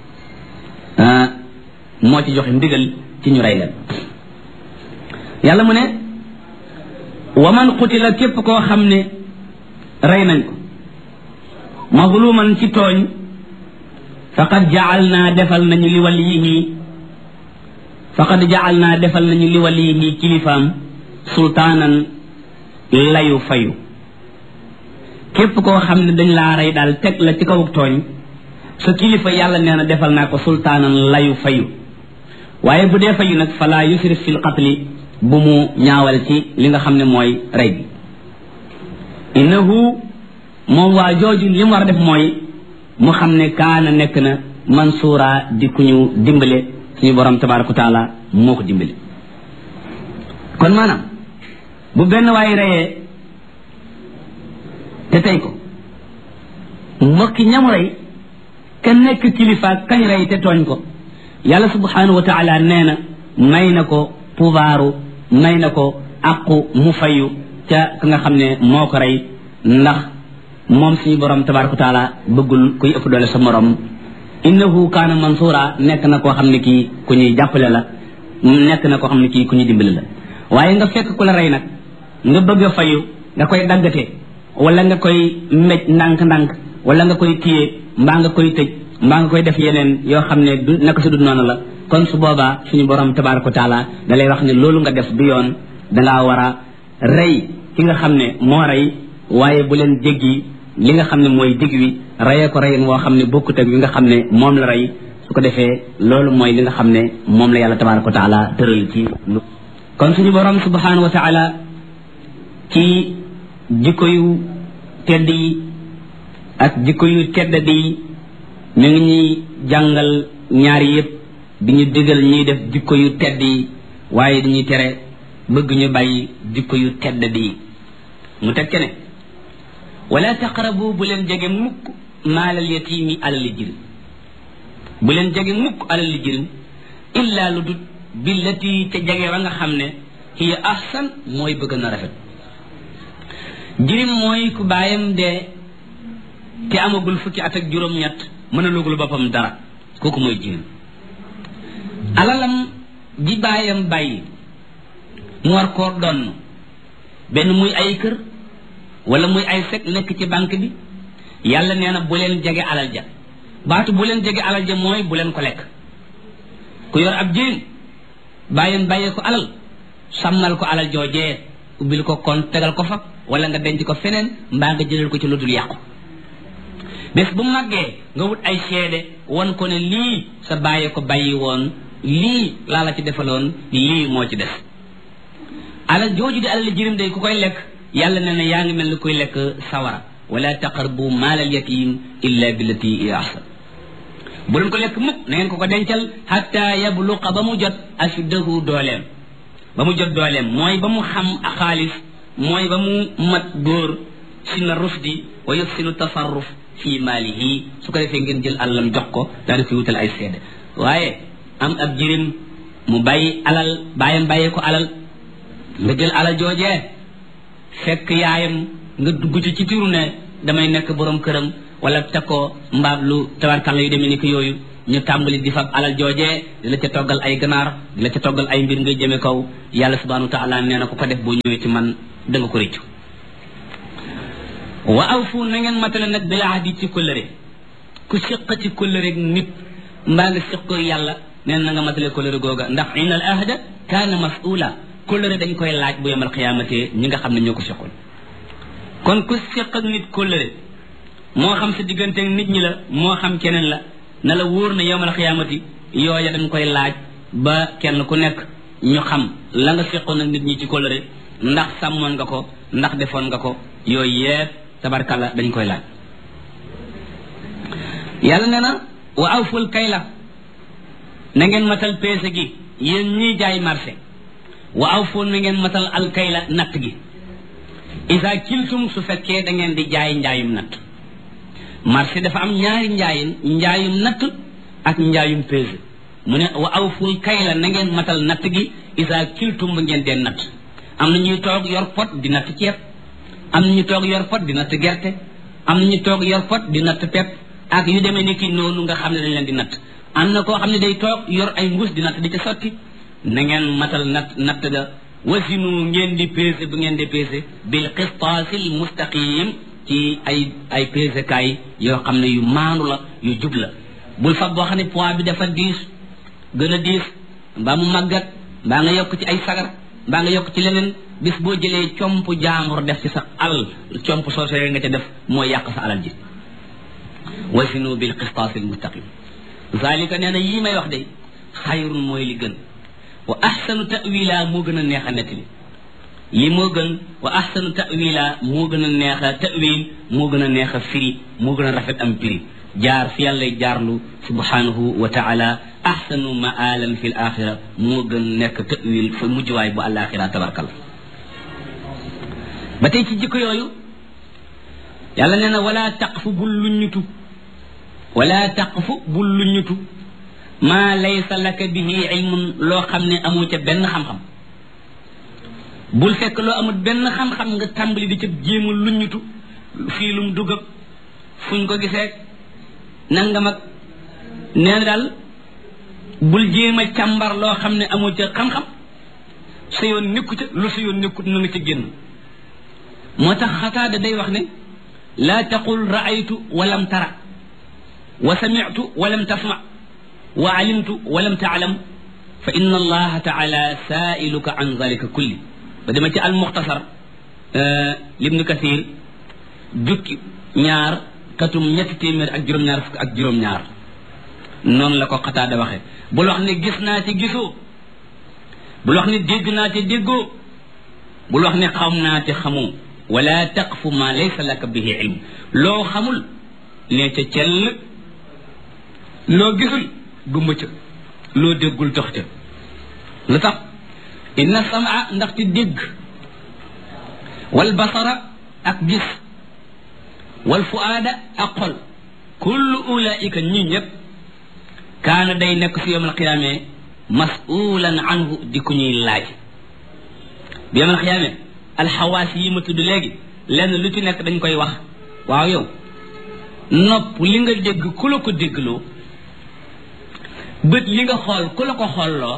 moo ci joxe ndigal ci ñu rey leen yàlla mu ne wa man qutila képp koo xam ne rey nañ ko mazluman ci tooñ faqad jacal naa defal nañu li waliyihi faqad jacal naa defal nañu li waliyihi kilifaam sultaanan layu fayu képp koo xam ne dañ laa rey daal teg la ci kaw tooñ sa kilifa yàlla nee na defal naa ko sultaanan layu fayu waaye bu dee fayu nag fala yusrif fil qatli bu mu ñaawal ci li nga xam ne mooy rey bi innahu moom waa jooju li mu war a def mooy mu xam ne kaana nekk na mansuura di ku ñu dimbale suñu borom tabaraka wa taala moo ko dimbale kon maanaam bu benn waay reyee te tey ko mbokki ñam rey ka nekk kilifa kañ rey te tooñ ko yàlla subhanahu wa taala nee na may na ko pouvoiru may na ko aqu mu fayu ca ka nga xam ne moo ko rey ndax moom suñu borom tabaraka wa taala bëggul kuy ëpp doole sa morom innahu kaana mansura nekk na koo xam ne kii ku ñuy jàppale la nekk na koo xam ne kii ku ñuy dimbali la waaye nga fekk ku la rey nag nga bëgg a fayu nga koy daggate wala nga koy mbéj ndànk-ndànk wala nga koy téye mbaa nga koy tëj mbaa nga koy def yeneen yoo xam ne du naka su dul noonu la kon su boobaa suñu borom tabaraka wa taala da lay wax ne loolu nga def du yoon dangaa war a rey ki nga xam ne moo rey waaye bu leen jéggi li nga xam ne mooy digg wi reyee ko rey moo xam ne bokkut ak li nga xam ne moom la rey su ko defee loolu mooy li nga xam ne moom la yàlla tabaraka wa taala tëral ci kon suñu borom subhanahu wa taala ci jikko yu tedd yi ak jikko yu tedd di ñu ngi ñuy jàngal ñaari yëpp di ñu digal ñuy def jikko yu tedd yi waaye dañuy tere bëgg ñu bàyyi jikko yu tedd di mu teg ne wala taqrabu bu leen jege mukk maalal yatiimi alali jirim bu leen jege mukk alali jirim illa lu dut billati te jege wa nga xam ne hiya ahsan mooy bëgg na rafet jirim mooy ku baayam dee te amagul fukki at ak juróom-ñett mën a lugul boppam dara kooku mooy jirim alalam ji baayam bàyyi mu war koo donn benn muy ay kër wala muy ay sek nekk ci banque bi yàlla nee na bu leen jege alal ja baatu bu leen jege alal ja mooy bu leen ko lekk ku yor ab jirim bàyyam bàyyee ko alal sàmmal ko alal joojee ubbil ko kon tegal ko fa wala nga denc ko feneen mbaa nga jëlal ko ci lu dul yàqu bés bu màggee nga wut ay seede won ko ne lii sa bàyyee ko bàyyi woon lii laa la ci defaloon lii moo ci def alal jooju di alal jirim day ku koy lekk yàlla nee na yaa ngi mel ni kuy lekk sawara wala taqrabu maalal yatim illa billati hiya ahsan bu leen ko lekk mukk na ngeen ko ko dencal hatta yabluqa ba mu jot ashuddahu dooleem ba mu jot dooleem mooy ba mu xam xaalis mooy ba mu mat góor sina rusdi wa yuhsinu tasarruf fi maalihi su ko defee ngeen jël alalam jox ko daal di koy wutal ay seede waaye am ab jirim mu bàyyi alal bàyyam bàyyee ko alal nga jël alal joojee fekk yaayam nga dugg ci ci tiru ne damay nekk borom këram wala teg ko mbaab lu tabarkalla yu demee ni ko yooyu ñu tàmbali di fab alal joojee di la ca toggal ay ganaar di la ca toggal ay mbir ngay jëme kaw yàlla subhanahu wa taala nee na ku ko def boo ñëwee ci man da nga ko réccu wa awfu na ngeen matale nag bil ahdi ci kóllëre ku siq ci kóllëre nit mbaa nga siq ko yàlla nee na nga matale kóllëre googa ndax inna al ahda kaana mas'ula kóllëre dañ koy laaj bu yemal xiyaamate ñi nga xam ne ñoo ko siqoon kon ku siq ak nit kóllëre moo xam sa diggante nit ñi la moo xam keneen la na la wóor na yemal xiyaamati yooya dañ koy laaj ba kenn ku nekk ñu xam la nga siqoon ak nit ñi ci kóllëre ndax sàmmoon nga ko ndax defoon nga ko yooyu yépp tabarkalla dañ koy laaj yàlla nee na wa awful kayla na ngeen matal peese gi yéen ñiy jaay marché wa awful na ngeen matal al kayla natt gi isa kiltum su fekkee da ngeen di jaay njaayum natt marché dafa am ñaari njaayin njaayum natt ak njaayum peese mu ne wa awful kayla na ngeen matal natt gi isa kiltum ba ngeen dee natt am na ñuy toog yor pot di natt ceeb am na ñu toog yor pot di natt gerte am na ñu toog yor pot di natt pepp ak yu demee ni ki noonu nga xam ne dañ leen di natt am na koo xam ne day toog yor ay mbuus di natt di ca sotti na ngeen matal natt natt ga wasinu ngeen di peese bu ngeen di peese bil qistaasil mustaqim ci ay ay peese kaay yoo xam ne yu maandu la yu jub la bul fab boo xam ne poids bi dafa diis gën a diis mbaa mu màggat mbaa nga yokk ci ay sagar mbaa nga yokk ci leneen bis boo jëlee comp jaambur def ci sa alal comp soosee nga ca def mooy yàq sa alal ji wasinu bil qistaas al mustaqim zalika nee na yii may wax de xayrun mooy li gën wa ahsanu ta'wila moo gën a neex a nettali li moo gën wa ahsanu ta'wila moo gën a neex a ta'wil moo gën a neex a firi moo gën a rafet am firi jaar fi yàlla jaarlu subhanahu wa taala ahsanu ma'alan fi l axira moo gën nekk ta'wil fa mujjwaay bu alaxira tabarkal ba tey ci jikko yooyu yàlla nee na wala taqfu bul lu ñutu wala taqfu bul lu ñutu maa laysa laka bihi ilmun loo xam ne amoo ca benn xam-xam bul fekk loo amul benn xam-xam nga tàmbali di ca jéemul lu ñutu fii lum dugg fuñ ko gisee nangam ak nee na daal bul jéem a càmbar loo xam ne amoo ca xam-xam sa yoon nekku ca lu sa yoon nekkut na nga ca génn moo tax xataada day wax ne laa taqul raaytu walam tara wa samitu walam tasma wa alimtu walam taalam fa inna allaha taala saailuka an zalika kulli ba dama ci al muxtasar libnu kathir jukki ñaar katum ñetti téeméer ak juróom-ñaar fukk ak juróom-ñaar noonu la ko xataada waxe bul wax ne gis naa ci gisoo bul wax ne dégg naa ci déggoo bul wax ne xam naa ci xamoo wala taqfu ma laysa laka bihi ilm loo xamul ne ca cell loo gisul gumba ca loo déggul dox ca lu tax inna samaa ndaxte dégg wal basara ak gis wal fuaada ak xol kullu ulaika ñi ñëpp kaana day nekk si yawmal qiyaame masulan anhu di ku ñuy laaj bi yawmal qiyaame alxawaas yi ma tudd léegi lenn lu ci nekk dañ koy wax waaw yow nopp li nga dégg ku la ko déggloo bët li nga xool ku la ko xoolloo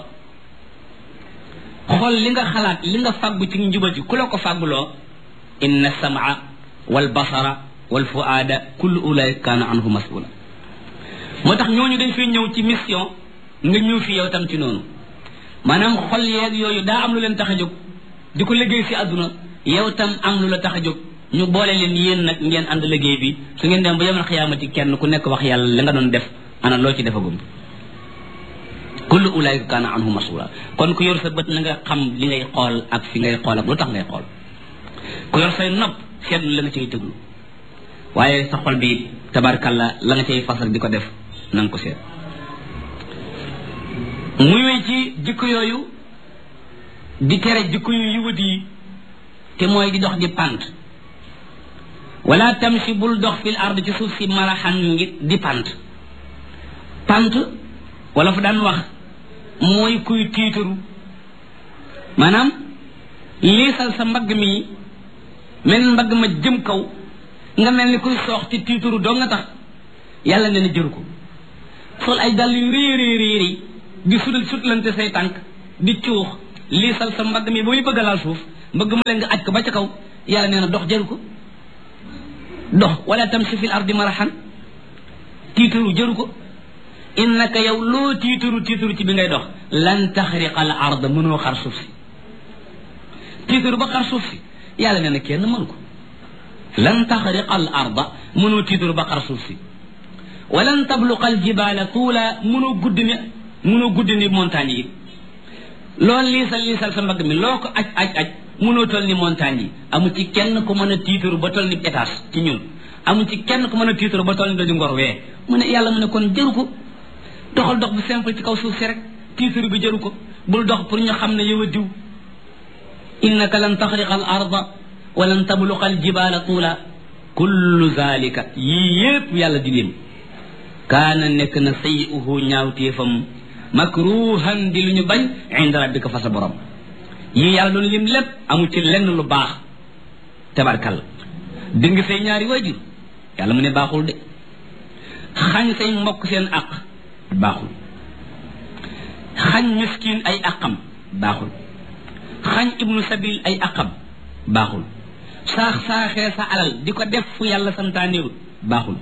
xool li nga xalaat li nga fàggu ci njubati ku la ko fàgguloo inna samaa wal basara wal fuaada kullu ulaika kaana anhu masula moo tax ñooñu dañ fiy ñëw ci mission nga ñëw fi yow tam ci noonu maanaam xol yeeg yooyu daa am lu leen tax a jóg di ko liggéey si àdduna yow tam am lu la tax a jóg ñu boole leen yéen nag ngeen ànd liggéey bi su ngeen dem ba yemal xiyaamati kenn ku nekk wax yàlla la nga doon def ana loo ci defagum kullu ulaika kaana anhu masula kon ku yor sa bët na nga xam li ngay xool ak fi ngay xool ak lu tax ngay xool ku yor say nopp seetlu la nga cay déglu waaye sa xol bi tabarkalla la nga cay fasal di ko def na nga ko seet muy wéy ci jikko yooyu di tere jikko yu yiwat yi te mooy di dox di pant wala tamshi bul dox fil ard ci suuf si maraxan ngi di pant pant wala fa daan wax mooy kuy tiitaru maanaam liisal sa mbagg mi mel mbagg ma jëm kaw nga mel ni kuy soox ci tiitaru doo nga tax yàlla ne na jëru ko sol ay dàll yu réy réy réy di sudal sutlante say tànk di cuux liisal sa mbagg mi booy bëgg a laal suuf mbëgg ma leen nga aj ko ba ca kaw yàlla nee na dox jëru ko dox wala tamshi fil ardi marahan tiitaru jëru ko innaka yow loo tiitaru tiitaru ci bi ngay dox lan taxriqa al arda mënoo xar suuf si tiitaru ba xar suuf si yàlla nee na kenn mënu ko lan taxriqa al arda mënoo tiitaru ba xar suuf si walan tabluqa al jibala tuula mënoo gudd ni mënoo gudd ni montagne yi loolu liisal liisal sa mbagg mi loo ko aj aj aj mënoo toll ni montagne yi amu ci kenn ku mën a tiitaru ba toll ni étage ci ñun amu ci kenn ku mën a tiitaru ba toll ni daju ngor wee mu ne yàlla mu ne kon jëru ko doxal dox bu simple ci kaw suuf si rek tiitaru bi jëru ko bul dox pour ñu xam ne yow a diw innaka lan taxriqa al arda wa lan tabluqa al jibala tuula kullu zalika yii yépp yàlla di lim kaana nekk na sayi'uhu ñaawteefam makruhan di lu ñu bañ inda rabbika fa sa borom yii yàlla doon lim lépp amu ci lenn lu baax tabarkal di nga say ñaari waajur yàlla mu ne baaxul de xañ say mbokk seen aq baaxul xañ miskin ay aqam baaxul xañ ibnu sabil ay aqam baaxul saax saaxee sa alal di ko def fu yàlla santaanewul baaxul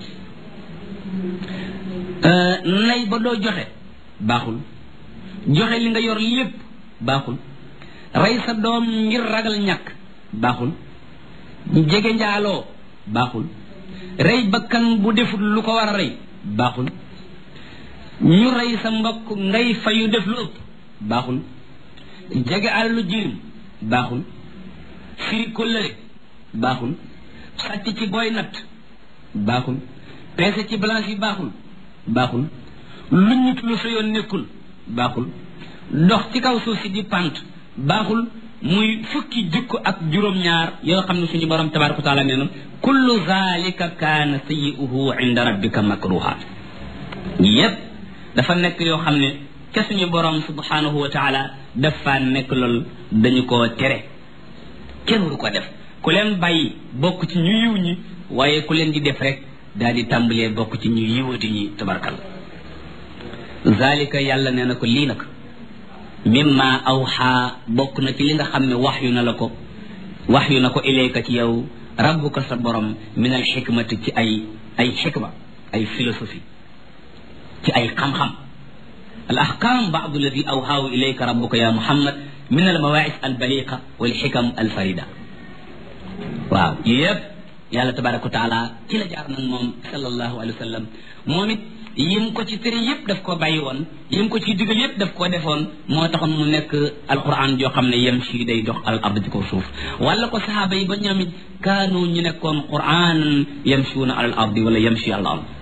nay ba doo joxe baaxul joxe li nga yor lépp baaxul rey sa doom ngir ragal ñàkk baaxul jege njaaloo baaxul rey bakkan bu deful lu ko war a rey baaxul ñu rey sa mbokk ngay fayu def lu ëpp baaxul jege alalu jirim baaxul firi kóllëre baaxul sàcc ci booy natt baaxul peese ci balance yi baaxul baaxul lu nit lu sa yoon nekkul baaxul dox ci kaw suuf si di pant baaxul muy fukki jikko ak juróom-ñaar yoo xam ne suñu borom tabaraka wa taala nee na kullu zalika kaana sayyi'uhu inda rabbika makruha yépp dafa nekk yoo xam ne ca suñu borom subhanahu wa taala dafa nekk lool dañu koo tere kenn waru ko def ku leen bàyyi bokk ci ñu yiw ñi waaye ku leen di def rek daal di tàmbalee bokk ci ñu yiwati ñi tabarkal zalika yàlla nee na ko lii nag mimma awxa bokk na ci li nga xam ne wax yu na la ko wax yu na ko ilayka ci yow rabbuka sa borom min al xikmati ci ay ay xikma ay philosophie ci ay xam-xam al ahkam baadu alladi awxaahu ilayka rabbuka ya muhammad min al mawaïs al baliqa wal xikam al farida waaw yëpp yàlla tabaraka wa taala ci la jaar nag moom sallallahu alayhi wa sallam moom it yim ko ci tere yëpp daf koo bàyyi woon yim ko ci digal yëpp daf koo defoon moo taxoon mu nekk alquran joo xam ne yem si day dox al ard ci kaw suuf wala ko sahaaba yi ba ñoom it kaanu ñu nekkoon quran yamsuuna al ardi wala yamsi al ard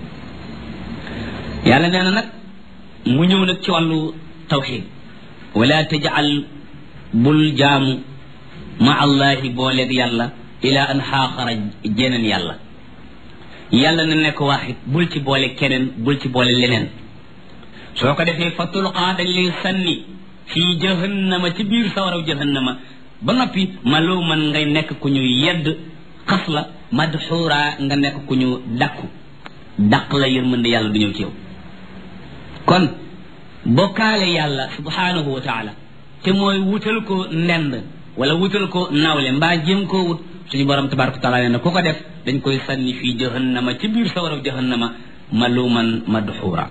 yàlla nee na nag mu ñëw nag ci wàllu tawxid wala tajal bul jaamu ma allahi booleeg yàlla ila an xaaxara jeneen yàlla yàlla na nekk waaxid bul ci boole keneen bul ci boole leneen soo ko defee fa tulqaa dañ lay sànni fii jahannama ci biir sawaraw jahannama ba noppi maluman ngay nekk ku ñu yedd xas la madxuura nga nekk ku ñu dakku daq la yërmande yàlla du ñëw ci yow kon bokkaale yàlla subhanahu wa taala te mooy wutal ko ndend wala wutal ko nawle mbaa jéem koo wut suñu borom tabaraka taala nee na ku ko def dañ koy sànni fii jahannama ci biir sawaraw jahannama maluman madxuura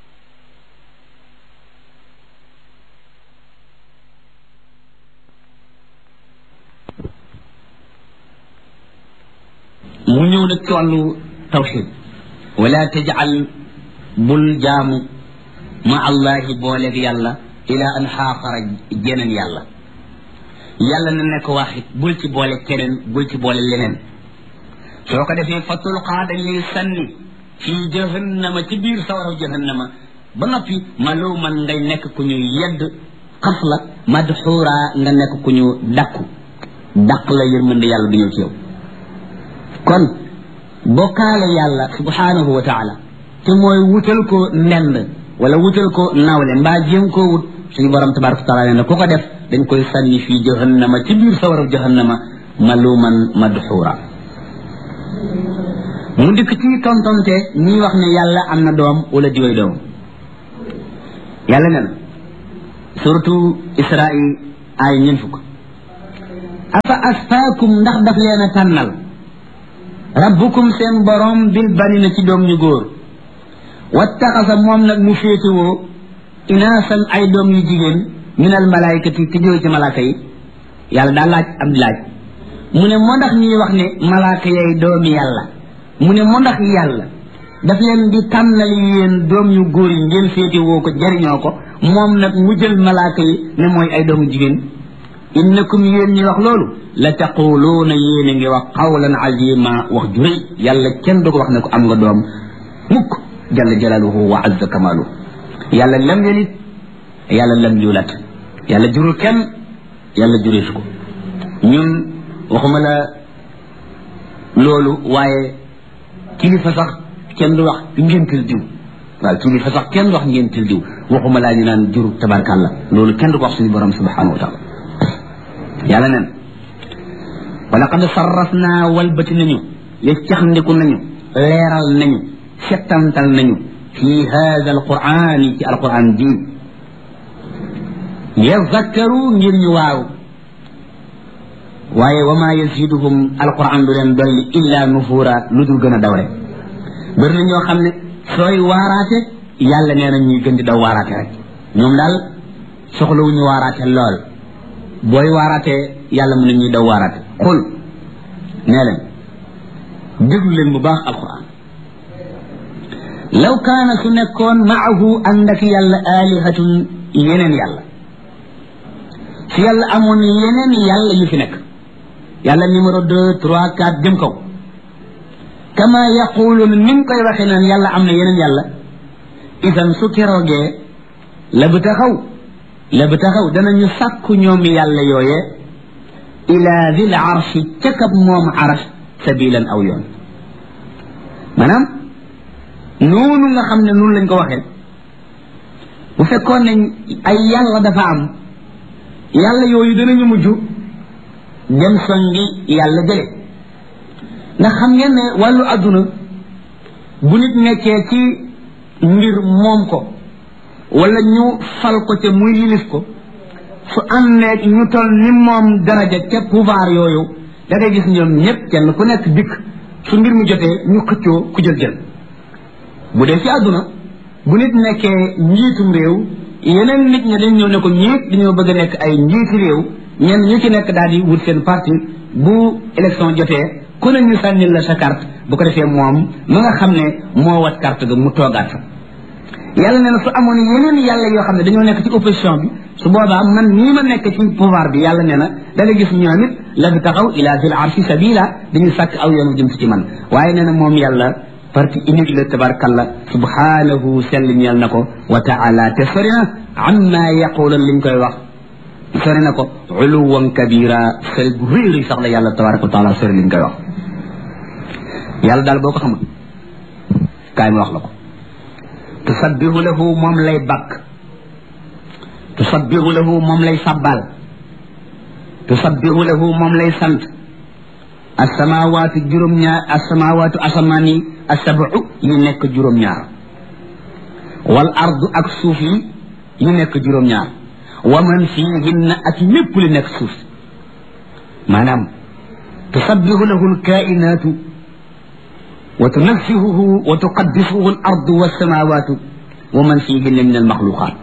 mu ñëw nag ci wàllu tawxid wala tajal bul jaamu ma allahi booleeg yàlla ila an xaaxara jeneen yàlla yàlla na nekk waaxit bul ci boole keneen bul ci boole leneen soo ko defee fa tulqaa dañ lay sànni fii jahannama ci biir sawaraw jahannama ba noppi maluman ngay nekk ku ñu yedd xas la madxuura nga nekk ku ñu dakku daq la yërmande yàlla du ñëw ci yow kon bokkaale yàlla subhanahu wa taala te mooy wutal ko ndend wala wutal ko nawle mbaa jéem koo wut suñu borom tabaraka taala nee na ku ko def dañ koy sànni fii jahannama ci biir sawaraw jahannama maluman madxuura mu dikk ci tontonte ñi wax ne yàlla am na doom wala diwee doom yàlla ne na suratu Israil ay ñeent fukk afa asfaakum ndax daf leen a tànnal rabbukum seen borom bil banina ci doom ñu góor wattaxasa moom nag mu féetewoo inaasan ay doom yu jigéen minal malaayikati te jóge ci malaaka yi yàlla daal laaj am laaj mu ne moo ndax ñuy wax ne malaaka yay doomi yàlla mu ne moo ndax yàlla daf leen di tànnal yéen doom yu góor yi ngeen féetewoo ko jariñoo ko moom nag mu jël malaaka yi ne mooy ay doomu jigéen innakum yéen ñi wax loolu la taquluuna yéen a ngi wax qawlan azima wax ju rëy yàlla kenn du ko wax ne ko am nga doom mukk jalla jalaaluhu wa azza kamaaluhu yàlla lam yalid yàlla lam yulat yàlla jurul kenn yàlla jureef ko ñun waxuma la loolu waaye kilifa sax kenn du wax ngéntil diw waaw kilifa sax kenn du wax ngéntil diw waxuma laa ñu naan juru tabarkàlla loolu kenn du ko wax suñu borom subhanahu wa taala yàlla nen wala qad sarrafna walbati nañu li caxndiku nañu leeral nañu settantal nañu fi hada alqur'ani ci alqur'an ji yazakkaru ngir ñu waaw waaye wa ma yaziduhum alqur'an du leen dolli illa nufura lu dul gën a daw rek bëri na ñoo xam ne sooy waaraate yàlla nee na ñuy gën di daw waaraate rek ñoom daal soxlawuñu waaraate lool booy waaraatee yàlla mu ne ñuy daw waaraate xul nee leen déglu leen bu baax alquran law kaana su nekkoon maahu ànd ak yàlla alihatun yeneen yàlla su yàlla amoon yeneen yàlla yu fi nekk yàlla numéro deux trois quatre jëm kaw kama yaquluun ni nga koy waxee naan yàlla am na yeneen yàlla isan su keroogee la bu taxaw la ba taxaw danañu sàkku ñoom yàlla yooye ila dil arshi ca kab moom arash sabilan aw yoon maanaam noonu nga xam ne noonu lañ ko waxee bu fekkoon ne ay yàlla dafa am yàlla yooyu danañu mujj dem songi yàlla jële ndax xam ngeen ne wàllu adduna bu nit nekkee ci mbir moom ko wala ñu fal ko te muy yilif ko su ànneeg ñu toll ni moom daraja ca pouvoir yooyu da ngay gis ñoom ñëpp kenn ku nekk dikk su mbir mu jotee ñu xëccoo ku jël jël bu dee ci àdduna bu nit nekkee njiitum réew yeneen nit ñi dañ ñëw ne ko ñiit dañoo bëgg a nekk ay njiiti réew ñenn ñu ci nekk daal di wut seen parti bu élection jotee ku ne ñu sànnil la sa carte bu ko defee moom ma nga xam ne moo wat carte ga mu toogaat fa yàlla nee na su amoon yeneen yàlla yoo xam ne dañoo nekk ci opposition bi su boobaa man nii ma nekk ci pouvoir bi yàlla nee na da nga gis ñoom it la bi taxaw ila zil arshi sabila dañuy sàkk aw yoonu jëm si ci man waaye nee na moom yàlla parti unique la tabarakallah subhanahu sell ñeel na ko wa taala te sori na amma yaqulan liñ koy wax sori na ko uluwan kabira sori bu réeri sax la yàlla tabaraka wa taala sori liñ koy wax yàlla daal boo ko xamul kaay ma wax la ko tusabbihu lahu moom lay bakk tusabbihu lahu moom lay sabbal tusabbihu lahu moom lay sant asamawaatu juróom-ñaar asamawaatu asamaan yi asabu yi nekk juróom-ñaar wal ardu ak suuf yi yi nekk juróom-ñaar wa man fiihinna ak lépp li nekk suuf maanaam tusabbihu lahu alkainaatu wa tunazzihuhu wa tuqaddisuhu al ardu wassamawatu wa man fihinna min al maxluqat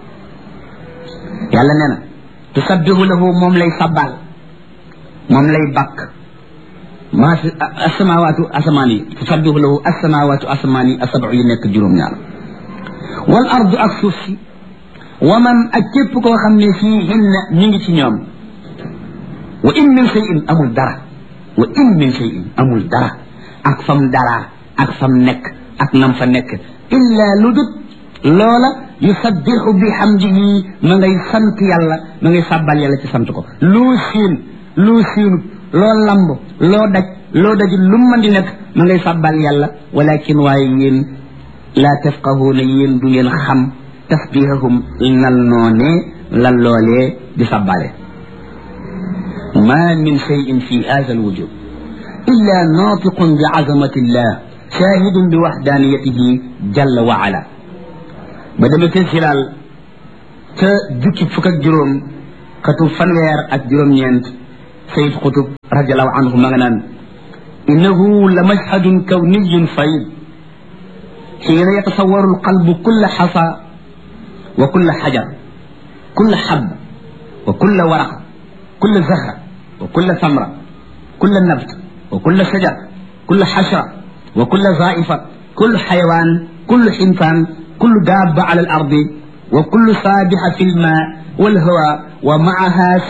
yàlla nee na tusabbihu lahu moom lay sabbal moom lay bakk maa fi assamawatu asamaan yi tusabbihu lahu assamawatu asamaan yi asabu yi nekk juróom-ñaar wal ardu ak suuf si wa man ak képp koo xam ne fihinna ñu ngi ci ñoom wa in min shay'in amul dara wa in min shay'in amul dara ak fam dara ak fam nekk ak nam fa nekk illa lu dut loola yusabbihu bi hamdihi ma ngay sant yàlla ma ngay sàbbal yàlla ci sant ko loo siin loo siinut loo lamb loo daj loo daj lu mën di nekk ma ngay sàbbal yàlla walakin waaye yéen laa tafqahuuna yéen du ngeen xam tasbihahum nal noonee lan loolee di sàbbale ma min shay'in fi hadha alwujud illa natiqun bi azamati llah shahidun bi wahdaniyatihi jalla wa ala ba demee ca Zilaal ca jukki fukk ak juróom xatu fanweer ak juróom-ñeent Sayyid Qutb radiallahu anhu ma nga naan innahu la mashhadun kawniyun fayd xiina yatasawwaru alqalbu kulla xasa wa kulla xajar kulla xab wa kulla waraq kulla zahra wa kulla samra kulla nabt wa kulla shajar kulla xashra wa kulla zaifa kullu xayawaan kullu xinfaan kullu daaba ala al ardi wa kullu saabixa fi lma walhawa wa maaha